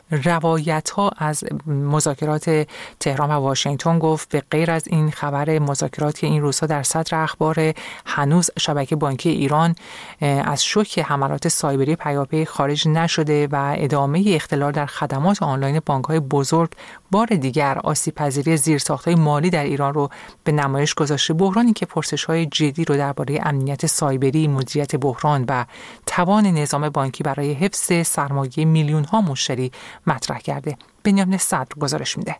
روایت‌ها از مذاکرات تهران و واشنگتن گفت. به غیر از این خبر مذاکرات که این روزها در صدر اخبار، هنوز شبکه بانکی ایران از شوک حملات سایبری پیاپی خارج نشده و ادامه اختلال در خدمات آنلاین بانک‌های بزرگ بار دیگر آسیب‌پذیری زیرساخت‌های مالی در ایران رو به نمایش گذاشته. بحرانی که پرسش‌های جدی رو درباره امنیت سایبری، مدیریت بحران و توان نظام بانکی برای حفظ سرمایه میلیون‌ها مشتری مطرح کرده. بنیامین صدر گزارش میده.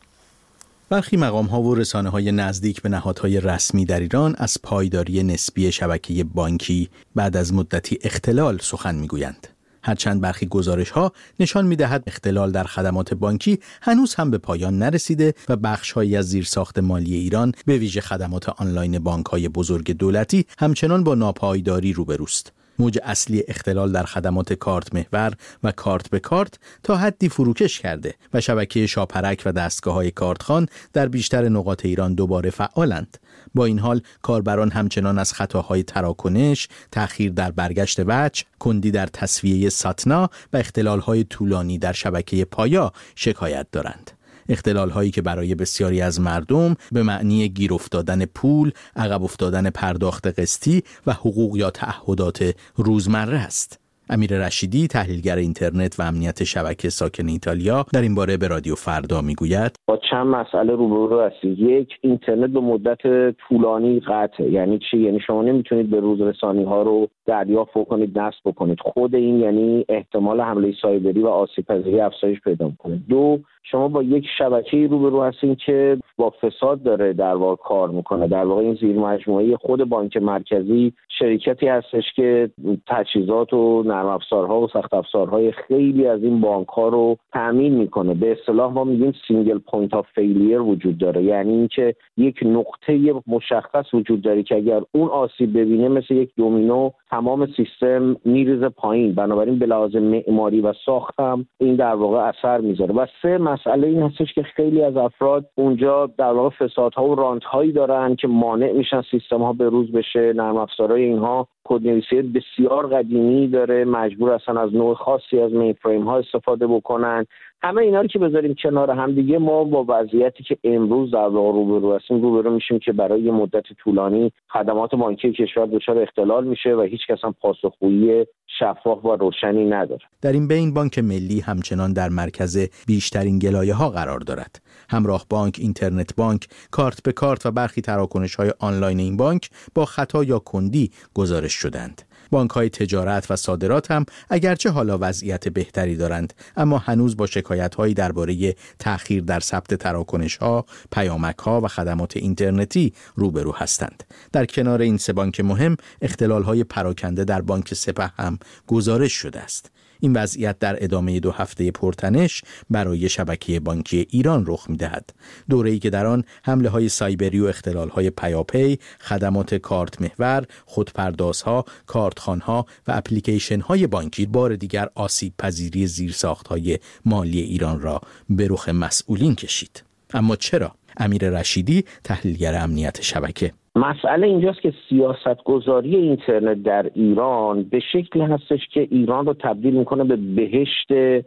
برخی مقام‌ها و رسانه‌های نزدیک به نهادهای رسمی در ایران از پایداری نسبی شبکه بانکی بعد از مدتی اختلال سخن میگویند. هرچند برخی گزارش‌ها نشان می‌دهد اختلال در خدمات بانکی هنوز هم به پایان نرسیده و بخش‌هایی از زیرساخت مالی ایران به ویژه خدمات آنلاین بانک‌های بزرگ دولتی همچنان با ناپایداری روبروست. موج اصلی اختلال در خدمات کارت محور و کارت به کارت تا حدی فروکش کرده و شبکه شاپرک و دستگاه‌های کارتخوان در بیشتر نقاط ایران دوباره فعالند. با این حال کاربران همچنان از خطاهای تراکنش، تأخیر در برگشت وجه، کندی در تسویه ساتنا و اختلال‌های طولانی در شبکه پایا شکایت دارند. اختلال‌هایی که برای بسیاری از مردم به معنی گیر افتادن پول، عقب افتادن پرداخت قسطی و حقوق یا تعهدات روزمره است. امیر رشیدی، تحلیلگر اینترنت و امنیت شبکه ساکن ایتالیا، در این باره به رادیو فردا میگوید: با چند مسئله روبرو هستید. یک، اینترنت به مدت طولانی قطعه. یعنی چی؟ یعنی شما نمیتونید به روز رسانی‌ها رو دریافت بکنید، نصب بکنید. خود این یعنی احتمال حمله سایبری و آسیب‌پذیری افزایش پیدا می‌کنه. دو، شما با یک شبکه‌ای روبرو هستین که با فساد داره در واقع کار میکنه. در واقع این زیر مجموعه خود بانک مرکزی شرکتی هستش که تجهیزات و نرم افزارها و سخت افزارهای خیلی از این بانک‌ها رو تامین میکنه. به اصطلاح ما میگیم سینگل پوینت آف فیلیر وجود داره، یعنی اینکه یک نقطه مشخص وجود داره که اگر اون آسیب ببینه مثل یک دومینو تمام سیستم میریزه پایین. بنابراین به لحاظ معماری و ساخت هم این در واقع اثر میذاره. و سه، مسئله این هستش که خیلی از افراد اونجا در واقع فسادها و رانت‌هایی دارن که مانع میشن سیستم‌ها به روز بشه. نرم افزارهای اینها کدنویسی بسیار قدیمی داره، مجبور هستن از نوع خاصی از مین فریم ها استفاده بکنن. همه اینا رو که بذاریم کنار هم دیگه، ما با وضعیتی که امروز در واقع روبرو هستیم روبرو میشیم که برای یه مدت طولانی خدمات بانکی کشور دچار اختلال میشه و هیچ کس هم پاسخگویی شفاف و روشنی نداره. در این بین بانک ملی همچنان در مرکز بیشترین گلایه‌ها قرار دارد. همراه بانک، اینترنت بانک، کارت به کارت و برخی تراکنش‌های آنلاین این بانک با خطا یا کندی گزارش شدند. بانک‌های تجارت و صادرات هم اگرچه حالا وضعیت بهتری دارند، اما هنوز با شکایت‌هایی درباره تأخیر در ثبت تراکنش‌ها، پیامک‌ها و خدمات اینترنتی روبرو هستند. در کنار این سه بانک مهم، اختلال‌های پراکنده در بانک سپه هم گزارش شده است. این وضعیت در ادامه دو هفته پرتنش برای شبکه بانکی ایران رخ می‌دهد. دوره‌ای که در آن حمله‌های سایبری و اختلال‌های پیاپی، خدمات کارت محور، خودپردازها، کارتخوان‌ها و اپلیکیشن‌های بانکی بار دیگر آسیب پذیری زیرساخت‌های مالی ایران را به رخ مسئولین کشید. اما چرا؟ امیر رشیدی، تحلیلگر امنیت شبکه: مسئله اینجاست که سیاستگذاری اینترنت در ایران به شکلی هستش که ایران رو تبدیل میکنه به بهشت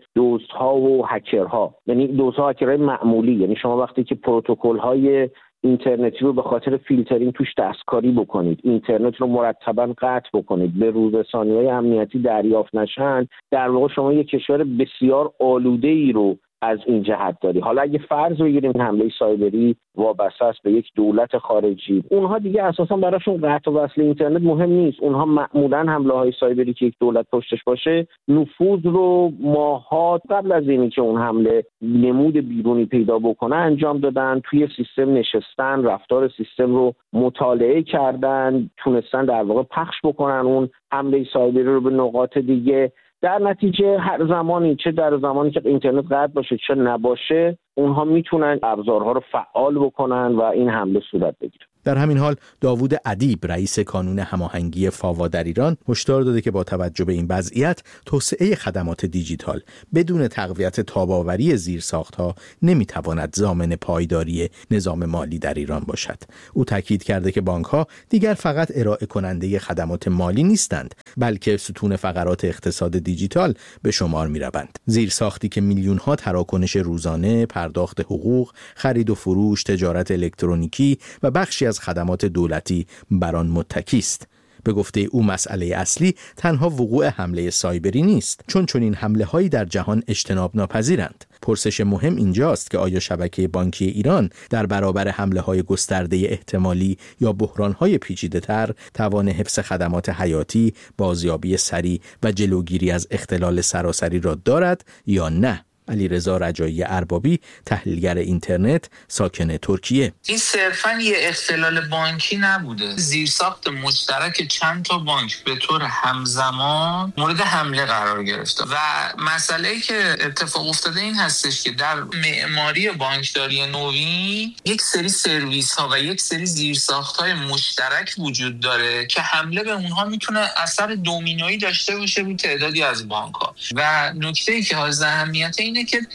دزدها و هکرها. یعنی دزدها و هکرهای معمولی. یعنی شما وقتی که پروتکل‌های اینترنتی رو به خاطر فیلترینگ توش دستکاری بکنید، اینترنت رو مرتباً قطع بکنید، به روزرسانی‌های امنیتی دریافت نشن، در واقع شما یک کشور بسیار آلوده‌ای رو از این جهت داری. حالا اگه فرض بگیریم حمله سایبری وابسته است به یک دولت خارجی، اونها دیگه اساسا براشون قطع و وصل اینترنت مهم نیست. اونها معمولا حمله های سایبری که یک دولت پشتش باشه نفوذ رو ماهات قبل از اینی که اون حمله نمود بیرونی پیدا بکنه انجام دادن، توی سیستم نشستن، رفتار سیستم رو مطالعه کردن، تونستن در واقع پخش بکنن اون حمله سایبری رو به نقاط دیگه. در نتیجه هر زمانی، چه در زمانی که اینترنت قطع باشه چه نباشه، اونها میتونن ابزارها رو فعال بکنن و این حمله صورت بگیره. در همین حال داوود ادیب، رئیس کانون هماهنگی فاوا در ایران، هشدار داده که با توجه به این وضعیت توسعه خدمات دیجیتال بدون تقویت تاب‌آوری زیرساخت‌ها نمیتواند ضامن پایداری نظام مالی در ایران باشد. او تاکید کرده که بانک‌ها دیگر فقط ارائه کننده خدمات مالی نیستند، بلکه ستون فقرات اقتصاد دیجیتال به شمار می‌روند. زیرساختی که میلیون‌ها تراکنش روزانه، پرداخت حقوق، خرید و فروش، تجارت الکترونیکی و بخشی از خدمات دولتی بر آن متکی است. به گفته او مسئله اصلی تنها وقوع حمله سایبری نیست، چون چنین حمله هایی در جهان اجتناب ناپذیرند. پرسش مهم اینجاست که آیا شبکه بانکی ایران در برابر حمله های گسترده احتمالی یا بحران های پیچیده تر توان حفظ خدمات حیاتی، بازیابی سریع و جلوگیری از اختلال سراسری را دارد یا نه؟ علیرضا رجایی اربابی، تحلیلگر اینترنت، ساکن ترکیه: این صرفاً یه اختلال بانکی نبوده. زیرساخت مشترک چند تا بانک به طور همزمان مورد حمله قرار گرفته و مسئله‌ای که اتفاق افتاده این هستش که در معماری بانکداری نوین یک سری سرویس ها و یک سری زیرساخت های مشترک وجود داره که حمله به اونها میتونه اثر دومینویی داشته باشه روی تعدادی از بانک ها. و نکته‌ای که حائز اهمیت اینه که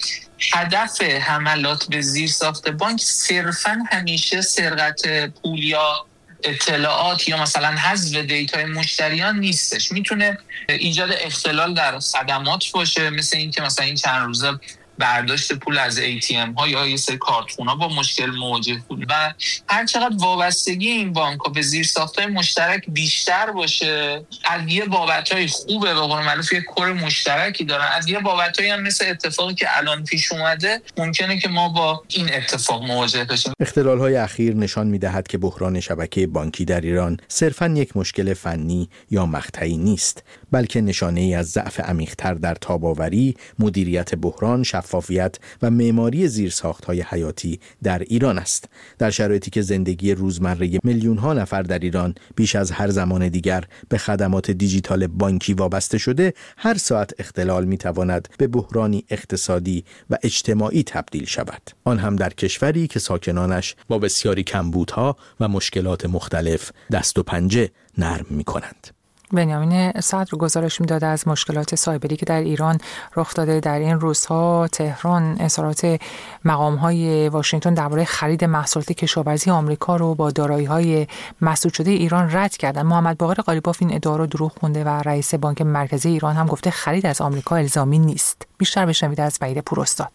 هدف حملات به زیرساخت بانک صرفاً همیشه سرقت پول یا اطلاعات یا مثلا حذف دیتای مشتریان نیستش. میتونه ایجاد اختلال در خدمات باشه، مثل این که مثلا این چند روزه برداشت پول از ای تی ام ها یا یه سری کارتخونا با مشکل مواجه بود و هر چقدر وابستگی این بانک ها به زیرساخت‌های مشترک بیشتر باشه، از یه بابت‌های خوبه به قول معروف یه کور مشترکی دارن، از یه بابت‌هایی هم مثل اتفاقی که الان پیش اومده ممکنه که ما با این اتفاق مواجه بشیم. اختلال‌های اخیر نشان می‌دهد که بحران شبکه بانکی در ایران صرفاً یک مشکل فنی یا مقطعی نیست، بلکه نشانه‌ای از ضعف عمیق‌تر در تاب‌آوری، مدیریت بحران، شفافیت و معماری زیرساخت‌های حیاتی در ایران است. در شرایطی که زندگی روزمره میلیون‌ها نفر در ایران بیش از هر زمان دیگر به خدمات دیجیتال بانکی وابسته شده، هر ساعت اختلال می‌تواند به بحرانی اقتصادی و اجتماعی تبدیل شود. آن هم در کشوری که ساکنانش با بسیاری کمبودها و مشکلات مختلف دست و پنجه نرم می‌کنند. بنیامین صدر گزارش می‌داد از مشکلات سایبری که در ایران رخ داده. در این روزها تهران اظهارات مقام‌های واشنگتن درباره خرید محصولات کشاورزی آمریکا رو با دارایی‌های مسدود شده ایران رد کردن. محمد باقر قالیباف این ادعا رو دروغ خونده و رئیس بانک مرکزی ایران هم گفته خرید از آمریکا الزامی نیست. بیشتر بشنوید از وحید پوراستاد.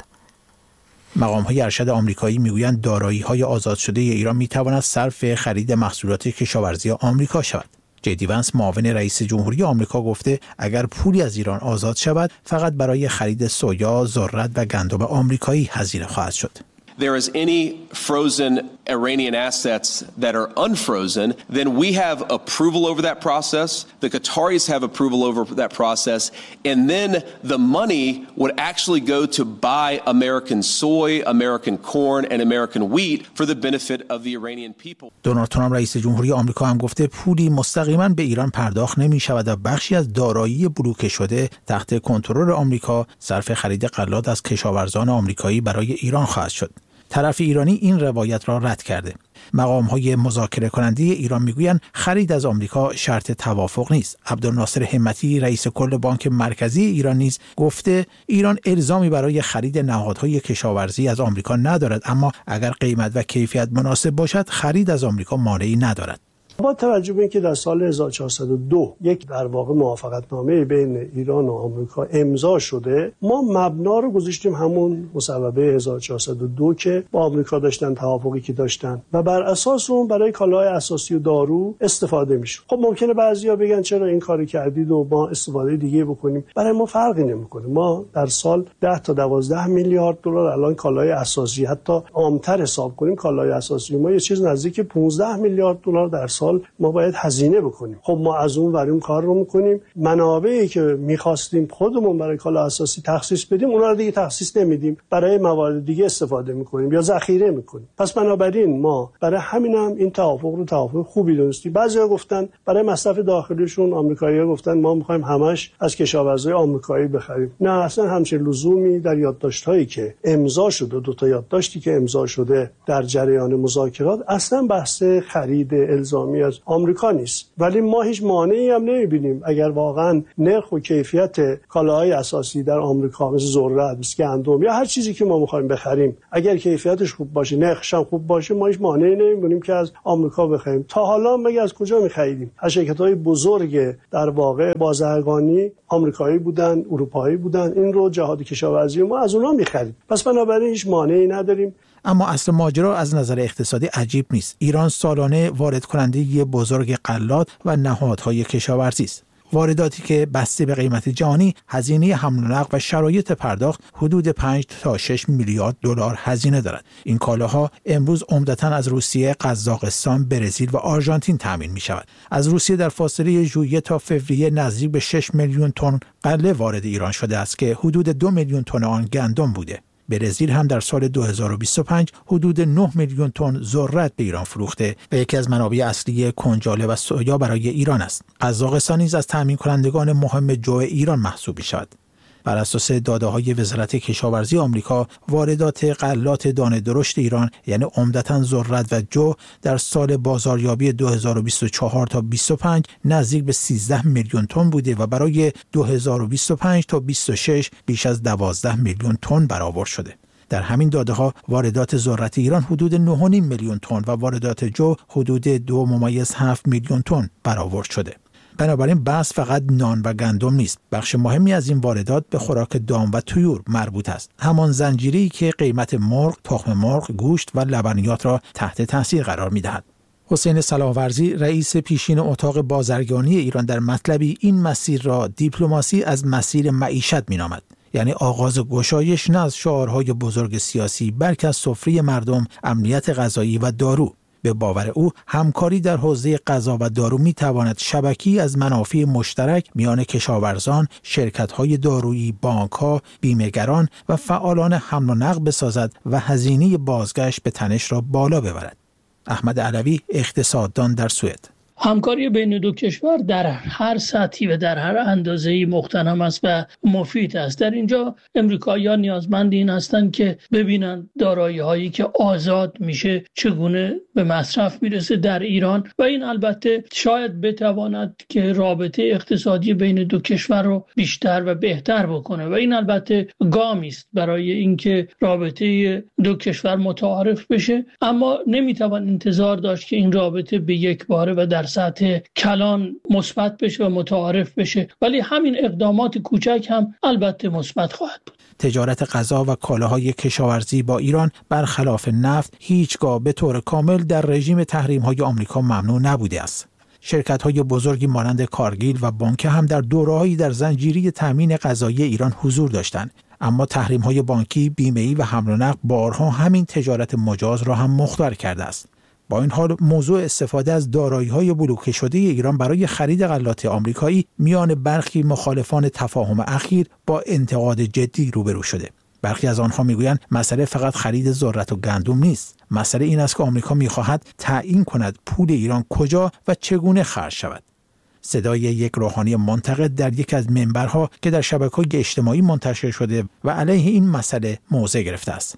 مقام‌های ارشد آمریکایی میگویند دارایی‌های آزاد شده ایران می‌تواند صرف خرید محصولات کشاورزی آمریکا شود. جدی ونس معاون رئیس جمهوری آمریکا گفته اگر پولی از ایران آزاد شود فقط برای خرید سویا، ذرت و گندم آمریکایی هزینه خواهد شد. there is any frozen Iranian assets that are unfrozen, then we have approval over that process. The Qataris have approval over that process. And then the money would actually go to buy American soy, American corn, and American wheat for the benefit of the Iranian people. دونالد ترامپ رئیس جمهوری آمریکا هم گفته پولی مستقیما به ایران پرداخت نمی شود و بخشی از دارایی بلوکه شده تحت کنترل آمریکا صرف خرید غلات از کشاورزان آمریکایی برای ایران خواهد شد. طرف ایرانی این روایت را رد کرده. مقام‌های مذاکره کننده ایران میگویند خرید از آمریکا شرط توافق نیست. عبدالناصر همتی رئیس کل بانک مرکزی ایران نیز گفته ایران الزامی برای خرید نهادهای کشاورزی از آمریکا ندارد، اما اگر قیمت و کیفیت مناسب باشد خرید از آمریکا مانعی ندارد. با توجه به اینکه در سال هزار و چهارصد و دو یک در واقع موافقتنامه بین ایران و آمریکا امضا شده، ما مبنا رو گذاشتیم همون مصوبه هزار و چهارصد و دو که با آمریکا داشتن، توافقی که داشتن و بر اساس اون برای کالاهای اساسی و دارو استفاده میشه. خب ممکنه بعضیا بگن چرا این کارو کردید و ما استفاده دیگه بکنیم. برای ما فرقی نمیکنه. ما در سال ده تا دوازده میلیارد دلار الان کالای اساسی، حتی عامتر حساب کنیم کالای اساسی ما یه چیز نزدیک پانزده میلیارد دلار در سال ما باید هزینه بکنیم. خب ما از اون ور اون کار رو میکنیم. منابعی که میخواستیم خودمون برای کالا اساسی تخصیص بدیم اونا رو دیگه تخصیص نمیدیم، برای موارد دیگه استفاده میکنیم یا ذخیره میکنیم. پس بنابراین ما برای همینم این توافق رو توافق خوبی دونستیم. بعضیا گفتن برای مصرف داخلیشون، آمریکایی‌ها گفتن ما میخوایم همش از کشاورزای آمریکایی بخریم. نه اصلا همچین لزومی در یادداشت‌هایی که امضا شده، دو تا یادداشتی که امضا شده در جریان مذاکرات، اصلا بحث خرید الزامی از آمریکا نیست. ولی ما هیچ مانعی هم نمی‌بینیم اگر واقعا نرخ و کیفیت کالاهای اساسی در آمریکا مثل ذرت، مثل گندم یا هر چیزی که ما می‌خوایم بخریم اگر کیفیتش خوب باشه، نرخش هم خوب باشه، ما هیچ مانعی نمی‌بینیم که از آمریکا بخریم. تا حالا مگه از کجا می‌خریدیم؟ از شرکت‌های بزرگ در واقع بازرگانی آمریکایی بودن، اروپایی بودن، این رو جهاد کشاورزی ما از اونها می‌خرید. پس بنابراین هیچ مانعی نداریم. اما اصل ماجرا از نظر اقتصادی عجیب نیست. ایران سالانه وارد کننده بزرگ غلات و نهادهای کشاورزی است. وارداتی که بسته به قیمت جهانی هزینه حمل و نقل و شرایط پرداخت حدود پنج تا شش میلیارد دلار هزینه دارد. این کالاها امروز عمدتاً از روسیه، قزاقستان، برزیل و آرژانتین تامین می شود. از روسیه در فاصله ژوئیه تا فوریه نزدیک به شش میلیون تن غله وارد ایران شده است که حدود دو میلیون تن آن گندم بوده. برزیل هم در سال دو هزار و بیست و پنج حدود نه میلیون تن ذرت به ایران فروخته و یکی از منابع اصلی کنجاله و سویا برای ایران است. قزاقستان نیز از تامین کنندگان مهم جو ایران محسوب می‌شود. بر اساس داده‌های وزارت کشاورزی آمریکا، واردات غلات دانه درشت ایران یعنی عمدتاً ذرت و جو در سال بازاریابی دو هزار و بیست و چهار تا بیست و پنج نزدیک به سیزده میلیون تن بوده و برای دو هزار و بیست و پنج تا بیست و شش بیش از دوازده میلیون تن برآورد شده. در همین داده‌ها واردات ذرت ایران حدود نه و نیم میلیون تن و واردات جو حدود دو ممیز هفت میلیون تن برآورد شده. بنابراین بحث فقط نان و گندم نیست. بخش مهمی از این واردات به خوراک دام و طیور مربوط است. همان زنجیره‌ای که قیمت مرغ، تخم مرغ، گوشت و لبنیات را تحت تاثیر قرار می‌دهد. حسین صلاح‌ورزی رئیس پیشین اتاق بازرگانی ایران در مطلبی این مسیر را دیپلماسی از مسیر معیشت می‌نامد. یعنی آغاز گشایش نه از شعارهای بزرگ سیاسی بلکه از سفره مردم، امنیت غذایی و دارو. به باور او همکاری در حوزه غذا و دارو می تواند شبکی از منافع مشترک میان کشاورزان، شرکت‌های دارویی، بانک‌ها، بیمه‌گران و فعالان حمل و نقل بسازد و هزینه بازگشت به تنش را بالا ببرد. احمد علوی، اقتصاددان در سوئد: همکاری بین دو کشور در هر سطحی و در هر اندازه‌ای مغتنم است و مفید است. در اینجا امریکایی‌ها نیازمند این هستند که ببینن دارایی‌هایی که آزاد میشه چگونه به مصرف میرسه در ایران و این البته شاید بتواند که رابطه اقتصادی بین دو کشور رو بیشتر و بهتر بکنه و این البته گامی است برای اینکه رابطه دو کشور متعارف بشه، اما نمیتوان انتظار داشت که این رابطه به یک باره و در سطح کلان مثبت بشه و متعارف بشه، ولی همین اقدامات کوچک هم البته مثبت خواهد بود. تجارت غذا و کالاهای کشاورزی با ایران برخلاف نفت هیچگاه به طور کامل در رژیم تحریم‌های آمریکا ممنوع نبوده است. شرکت‌های بزرگی مانند کارگیل و بانک هم در دوره‌هایی در زنجیره تامین غذایی ایران حضور داشتند، اما تحریم‌های بانکی، بیمه‌ای و حمل و نقل بارها همین تجارت مجاز را هم مختار کرده است. با این حال موضوع استفاده از دارایی‌های بلوکه شده ایران برای خرید غلات آمریکایی میان برخی مخالفان تفاهم اخیر با انتقاد جدی روبرو شده. برخی از آنها میگویند مسئله فقط خرید ذرت و گندم نیست. مسئله این است که آمریکا می‌خواهد تعیین کند پول ایران کجا و چگونه خرج شود. صدای یک روحانی منتقد در یک از منبرها که در شبکه‌های اجتماعی منتشر شده و علیه این مسئله موضع گرفته است.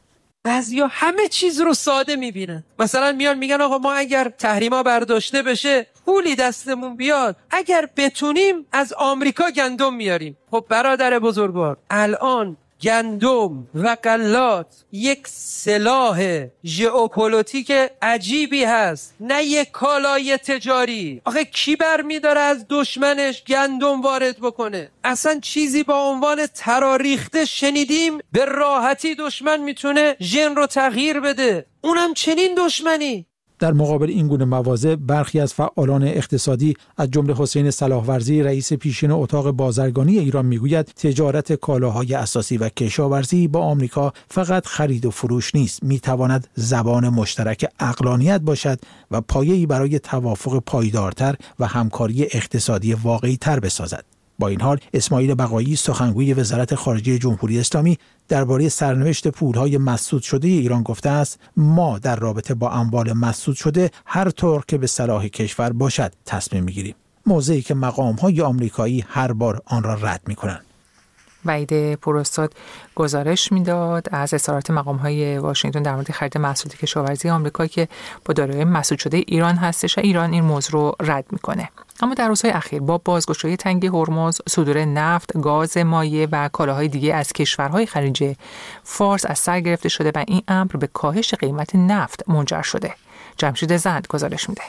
بعضیا همه چیز رو ساده میبینن. مثلا میان میگن آقا ما اگر تحریما برداشته بشه پولی دستمون بیاد، اگر بتونیم از آمریکا گندم میاریم. خب برادر بزرگوار، الان گندم و غلات یک سلاح ژئوپلیتیک عجیبی هست، نه یک کالای تجاری. آخه کی برمی‌داره از دشمنش گندم وارد بکنه؟ اصلا چیزی با عنوان تراریخته شنیدیم به راحتی دشمن میتونه ژن رو تغییر بده، اونم چنین دشمنی. در مقابل این گونه مواضع برخی از فعالان اقتصادی از جمله حسین صلاحورزی رئیس پیشین اتاق بازرگانی ایران میگوید تجارت کالاهای اساسی و کشاورزی با آمریکا فقط خرید و فروش نیست، میتواند زبان مشترک عقلانیت باشد و پایه‌ای برای توافق پایدارتر و همکاری اقتصادی واقعی تر بسازد. با این حال اسماعیل بقایی سخنگوی وزارت خارجه جمهوری اسلامی درباره سرنوشت پولهای مسدود شده ایران گفته است ما در رابطه با اموال مسدود شده هر طور که به صلاح کشور باشد تصمیم میگیریم، موضعی که مقام‌های آمریکایی هر بار آن را رد میکنند. وحید پوراستاد گزارش میداد از اظهارات مقام‌های واشنگتن در مورد خرید محصولات کشاورزی آمریکا که با دارایی مسدود شده ایران هستش و ایران این موضوع رو رد میکنه. اما در روزهای اخیر با بازگشایی تنگ هرمز، صدور نفت، گاز مایع و کالاهای دیگه از کشورهای خلیج فارس از سر گرفته شده و این امر به کاهش قیمت نفت منجر شده. جمشید زند گزارش میده.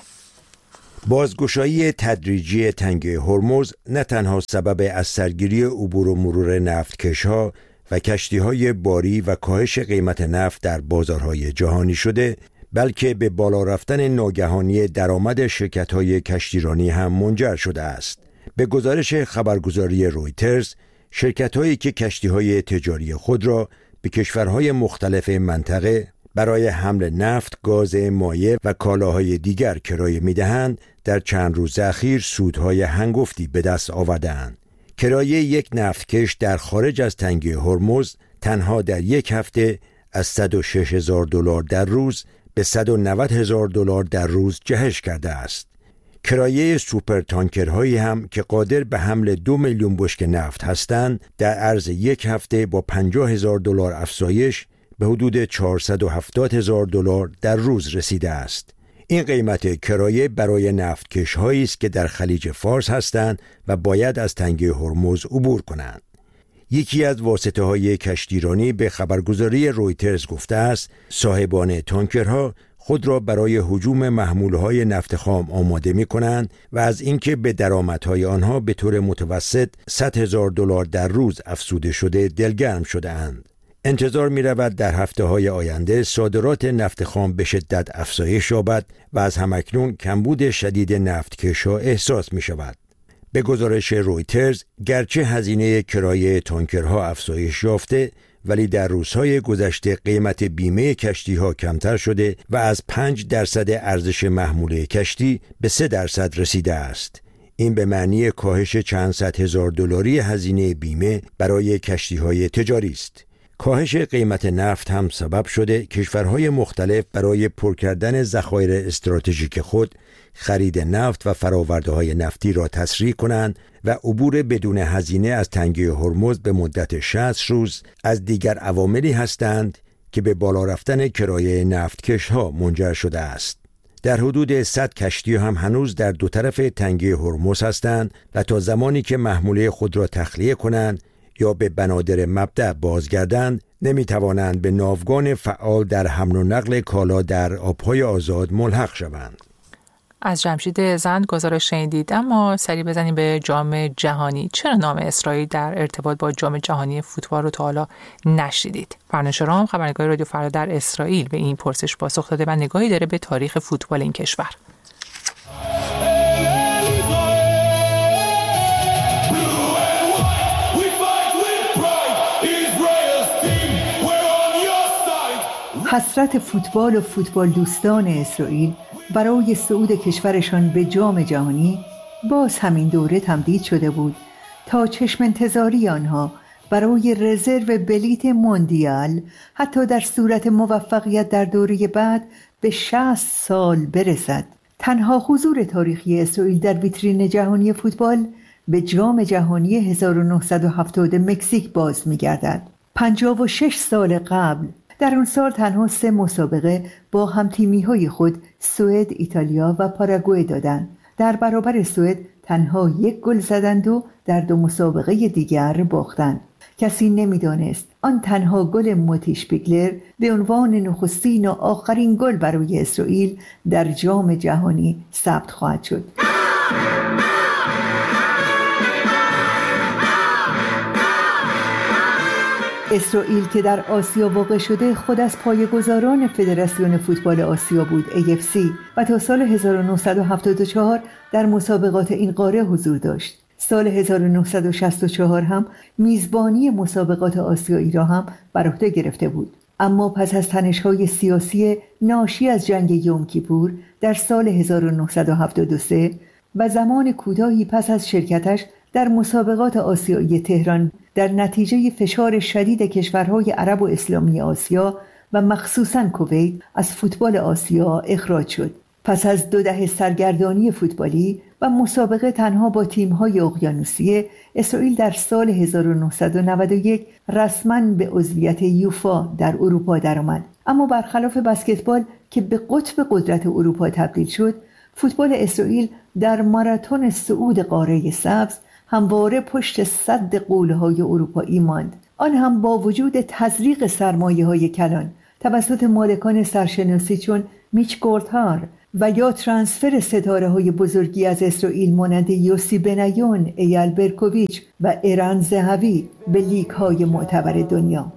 بازگشایی تدریجی تنگه هرمز نه تنها سبب از سرگیری عبور و مرور نفتکش‌ها و کشتی‌های باری و کاهش قیمت نفت در بازارهای جهانی شده، بلکه به بالا رفتن ناگهانی درآمد شرکت‌های کشتیرانی هم منجر شده است. به گزارش خبرگزاری رویترز، شرکت‌هایی که کشتی‌های تجاری خود را به کشورهای مختلف منطقه برای حمل نفت، گاز مایع و کالاهای دیگر کرایه می‌دهند، در چند روز اخیر سودهای هنگفتی به دست آورده‌اند. کرایه یک نفتکش در خارج از تنگه هرمز تنها در یک هفته از صد و شش هزار دلار در روز به صد و نود هزار دلار در روز جهش کرده است. کرایه سوپر تانکرهایی هم که قادر به حمل دو میلیون بشکه نفت هستند، در عرض یک هفته با پنجاه هزار دلار افزایش به حدود چهارصد و هفتاد هزار دلار در روز رسیده است. این قیمت کرایه برای نفتکش هایی است که در خلیج فارس هستند و باید از تنگه هرمز عبور کنند. یکی از واسطه های کشتیرانی به خبرگزاری رویترز گفته است صاحبان تانکرها خود را برای هجوم محمولهای نفت خام آماده می کنند و از اینکه به درآمدهای آنها به طور متوسط صد هزار دلار در روز افزوده شده دلگرم شده اند. انتظار می رود در هفته های آینده صادرات نفت خام به شدت افزایش یابد و از همکنون کمبود شدید نفتکش‌ها احساس می شود. به گزارش رویترز، گرچه هزینه کرایه تانکرها افزایش یافته، ولی در روزهای گذشته قیمت بیمه کشتی‌ها کمتر شده و از پنج درصد ارزش محموله کشتی به سه درصد رسیده است. این به معنی کاهش چند صد هزار دلاری هزینه بیمه برای کشتی‌های تجاری است. کاهش قیمت نفت هم سبب شده کشورهای مختلف برای پر کردن ذخایر استراتژیک خود خرید نفت و فرآورده‌های نفتی را تسریع کنند و عبور بدون هزینه از تنگه هرمز به مدت شصت روز از دیگر عواملی هستند که به بالا رفتن کرایه نفتکش‌ها منجر شده است. در حدود صد کشتی هم هنوز در دو طرف تنگه هرمز هستند و تا زمانی که محموله خود را تخلیه کنند یا به بنادر مبدأ بازگردند نمیتوانند به ناوگان فعال در حمل و نقل کالا در آبهای آزاد ملحق شوند. از جمشید زند گزارش شنیدید. اما سری بزنیم به جام جهانی. چرا نام اسرائیل در ارتباط با جام جهانی فوتبال رو تا حالا نشنیدید؟ فرنوش رام خبرنگار رادیو فردا در اسرائیل به این پرسش پاسخ داده و نگاهی داره به تاریخ فوتبال این کشور. حسرت فوتبال و فوتبال دوستان اسرائیل برای صعود کشورشان به جام جهانی باز همین دوره تمدید شده بود تا چشم انتظاری آنها برای رزرو بلیت موندیال حتی در صورت موفقیت در دوره بعد به شصت سال برسد. تنها حضور تاریخی اسرائیل در ویترین جهانی فوتبال به جام جهانی هزار و نهصد و هفتاد مکزیک باز می‌گردد. پنجاه و شش سال قبل در اون سال تنها سه مسابقه با همتیمی‌های خود سوئد، ایتالیا و پاراگوئه دادند. در برابر سوئد تنها یک گل زدند و در دو مسابقه دیگر باختند. کسی نمی‌دانست آن تنها گل موتی شپیگلر به عنوان نخستین و آخرین گل برای اسرائیل در جام جهانی ثبت خواهد شد. اسرائیل که در آسیا واقع شده خود از پایه‌گذاران فدراسیون فوتبال آسیا بود ای اف سی و تا سال هزار و نهصد و هفتاد و چهار در مسابقات این قاره حضور داشت. سال هزار و نهصد و شصت و چهار هم میزبانی مسابقات آسیایی را هم بر عهده گرفته بود. اما پس از تنش‌های سیاسی ناشی از جنگ یوم کیپور در سال هزار و نهصد و هفتاد و سه و زمان کوتاهی پس از شرکتش در مسابقات آسیایی تهران در نتیجه فشار شدید کشورهای عرب و اسلامی آسیا و مخصوصاً کویت از فوتبال آسیا اخراج شد. پس از دو دهه سرگردانی فوتبالی و مسابقه تنها با تیم‌های اقیانوسیه، اسرائیل در سال هزار و نهصد و نود و یک رسماً به عضویت یوفا در اروپا درآمد. اما برخلاف بسکتبال که به قطب قدرت اروپا تبدیل شد، فوتبال اسرائیل در ماراتون صعود قاره سبز همواره پشت سد قوله‌های اروپایی ماند. آن هم با وجود تزریق سرمایه‌های کلان توسط مالکان سرشناسی چون میچ گورتار و یا ترانسفر ستاره‌های بزرگی از اسرائیل مانند یوسی بنیون، ایال برکوویچ و ایران زهوی به لیگ‌های معتبر دنیا.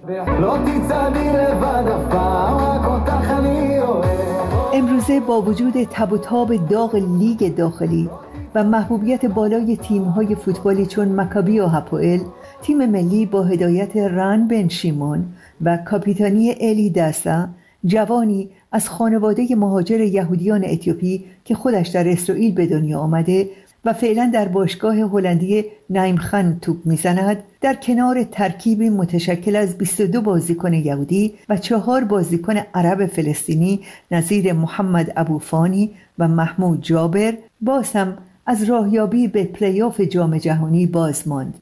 امروزه با وجود تب و تاب داغ لیگ داخلی و محبوبیت بالای تیم‌های فوتبالی چون مکابی و هاپوئل، تیم ملی با هدایت ران بن شیمون و کاپیتانی الی داسا، جوانی از خانواده مهاجر یهودیان اتیوپی که خودش در اسرائیل به دنیا آمده و فعلا در باشگاه هلندی نایمخان توپ میزند، در کنار ترکیبی متشکل از بیست و دو بازیکن یهودی و چهار بازیکن عرب فلسطینی نظیر محمد ابوفانی و محمود جابر، باز هم از راهیابی به پلی آف جام جهانی باز ماند.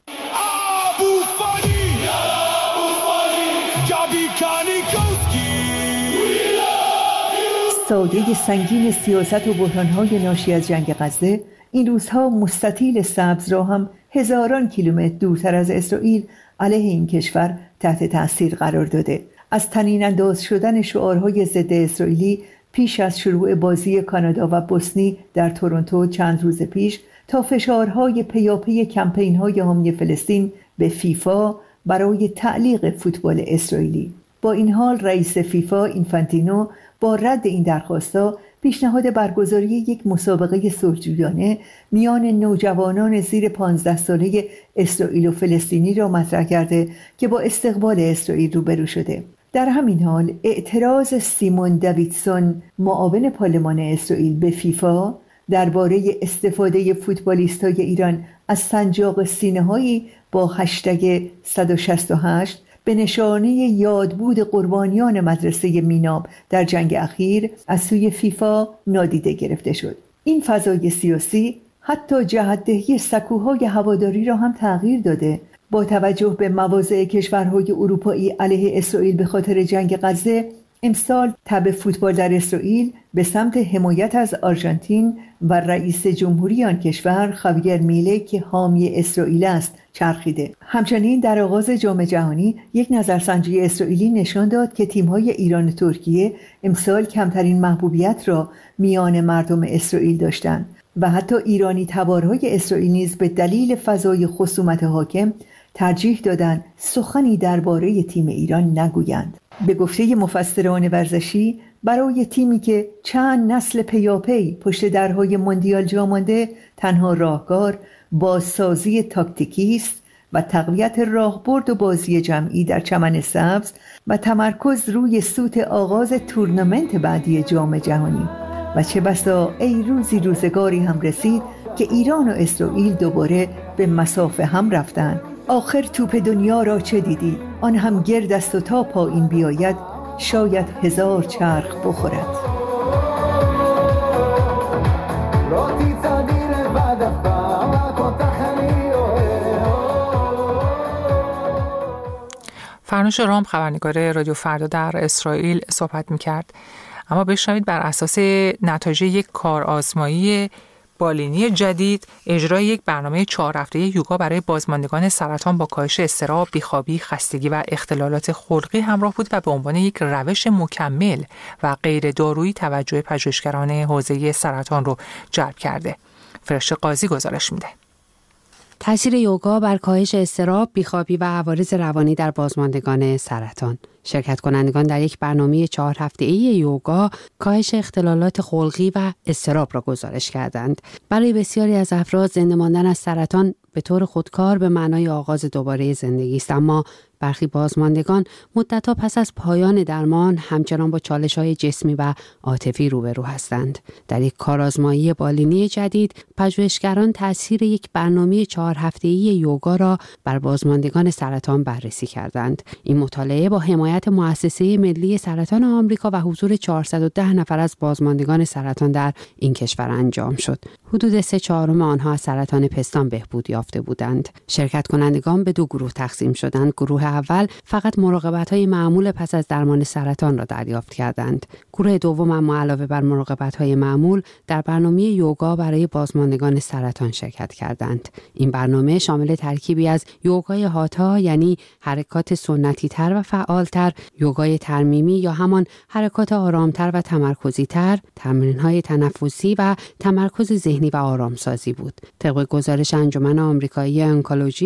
سایه سنگین سیاست و بحران‌های ناشی از جنگ غزه این روزها مستطیل سبز را هم هزاران کیلومتر دورتر از اسرائیل علیه این کشور تحت تأثیر قرار داده. از طنین انداز شدن شعارهای ضد اسرائیلی پیش از شروع بازی کانادا و بوسنی در تورنتو چند روز پیش تا فشارهای پیاپی کمپین‌های حامی فلسطین به فیفا برای تعلیق فوتبال اسرائیلی. با این حال رئیس فیفا اینفانتینو با رد این درخواست‌ها پیشنهاد برگزاری یک مسابقه صلح‌جویانه میان نوجوانان زیر پانزده ساله اسرائیل و فلسطینی را مطرح کرده که با استقبال اسرائیل روبرو شده. در همین حال اعتراض سیمون دویدسون معاون پارلمان اسرائیل به فیفا درباره استفاده فوتبالیست‌های ایران از سنجاق سینه‌هایی با هشتگ صد و شصت و هشت به نشانه یادبود قربانیان مدرسه میناب در جنگ اخیر از سوی فیفا نادیده گرفته شد. این فضای سیاسی حتی جهت‌دهی سکوهای هواداری را هم تغییر داده. با توجه به مواضع کشورهای اروپایی علیه اسرائیل به خاطر جنگ غزه، امسال تب فوتبال در اسرائیل به سمت حمایت از آرژانتین و رئیس جمهوری آن کشور خاویر میله که حامی اسرائیل است چرخیده. همچنین در آغاز جام جهانی یک نظرسنجی اسرائیلی نشان داد که تیم‌های ایران و ترکیه امسال کمترین محبوبیت را میان مردم اسرائیل داشتند و حتی ایرانی تبارهای اسرائیل نیز به دلیل فضای خصومت حاکم ترجیح دادند سخنی درباره تیم ایران نگویند. به گفته مفسران ورزشی، برای تیمی که چند نسل پیاپی پشت درهای موندیال جا مانده، تنها راهکار بازسازی تاکتیکی است و تقویت راهبرد و بازی جمعی در چمن سبز و تمرکز روی سوت آغاز تورنمنت بعدی جام جهانی. و چه بسا ای روزی روزگاری هم رسید که ایران و اسرائیل دوباره به مسافه هم رفتند. آخر توپ دنیا را چه دیدی؟ آن هم گرد است و تا پایین بیاید شاید هزار چرخ بخورد. فرنوش رام خبرنگار رادیو فردا در اسرائیل صحبت می‌کرد. اما بشنوید بر اساس نتایج یک کارآزمایی بالینی جدید، اجرای یک برنامه چهار هفته‌ای یوگا برای بازماندگان سرطان با کاهش اضطراب، بیخوابی، خستگی و اختلالات خلقی همراه بود و به عنوان یک روش مکمل و غیر دارویی توجه پژوهشگران حوزه سرطان رو جلب کرده. فرشته قاضی گزارش میده. تاثیر یوگا بر کاهش اضطراب، بیخوابی و عوارض روانی در بازماندگان سرطان. شرکت کنندگان در یک برنامه چهار هفته‌ای یوگا کاهش اختلالات خلقی و اضطراب را گزارش کردند. برای بسیاری از افراد زنده ماندن از سرطان به طور خودکار به معنای آغاز دوباره زندگی است، اما برخی بازماندگان مدت‌ها پس از پایان درمان همچنان با چالش‌های جسمی و عاطفی روبرو هستند. در یک کارآزمایی بالینی جدید، پژوهشگران تأثیر یک برنامه چهار هفته‌ای یوگا را بر بازماندگان سرطان بررسی کردند. این مطالعه با حمایت مؤسسه ملی سرطان آمریکا و حضور چهارصد و ده نفر از بازماندگان سرطان در این کشور انجام شد. حدود سه چهارم آنها از سرطان پستان بهبود یافته بودند. شرکت کنندگان به دو گروه تقسیم شدند. گروه اول فقط مراقبت‌های معمول پس از درمان سرطان را دریافت کردند. گروه دوم اما علاوه بر مراقبت‌های معمول در برنامه یوگا برای بازماندگان سرطان شرکت کردند. این برنامه شامل ترکیبی از یوگای هاتا، یعنی حرکات سنتی‌تر و فعالتر، یوگای ترمیمی یا همان حرکات آرامتر و تمرکزی‌تر، تمرین‌های تنفسی و تمرکز ذهنی و آرامسازی بود. طبق گزارش انجمن آمریکایی انکولوژی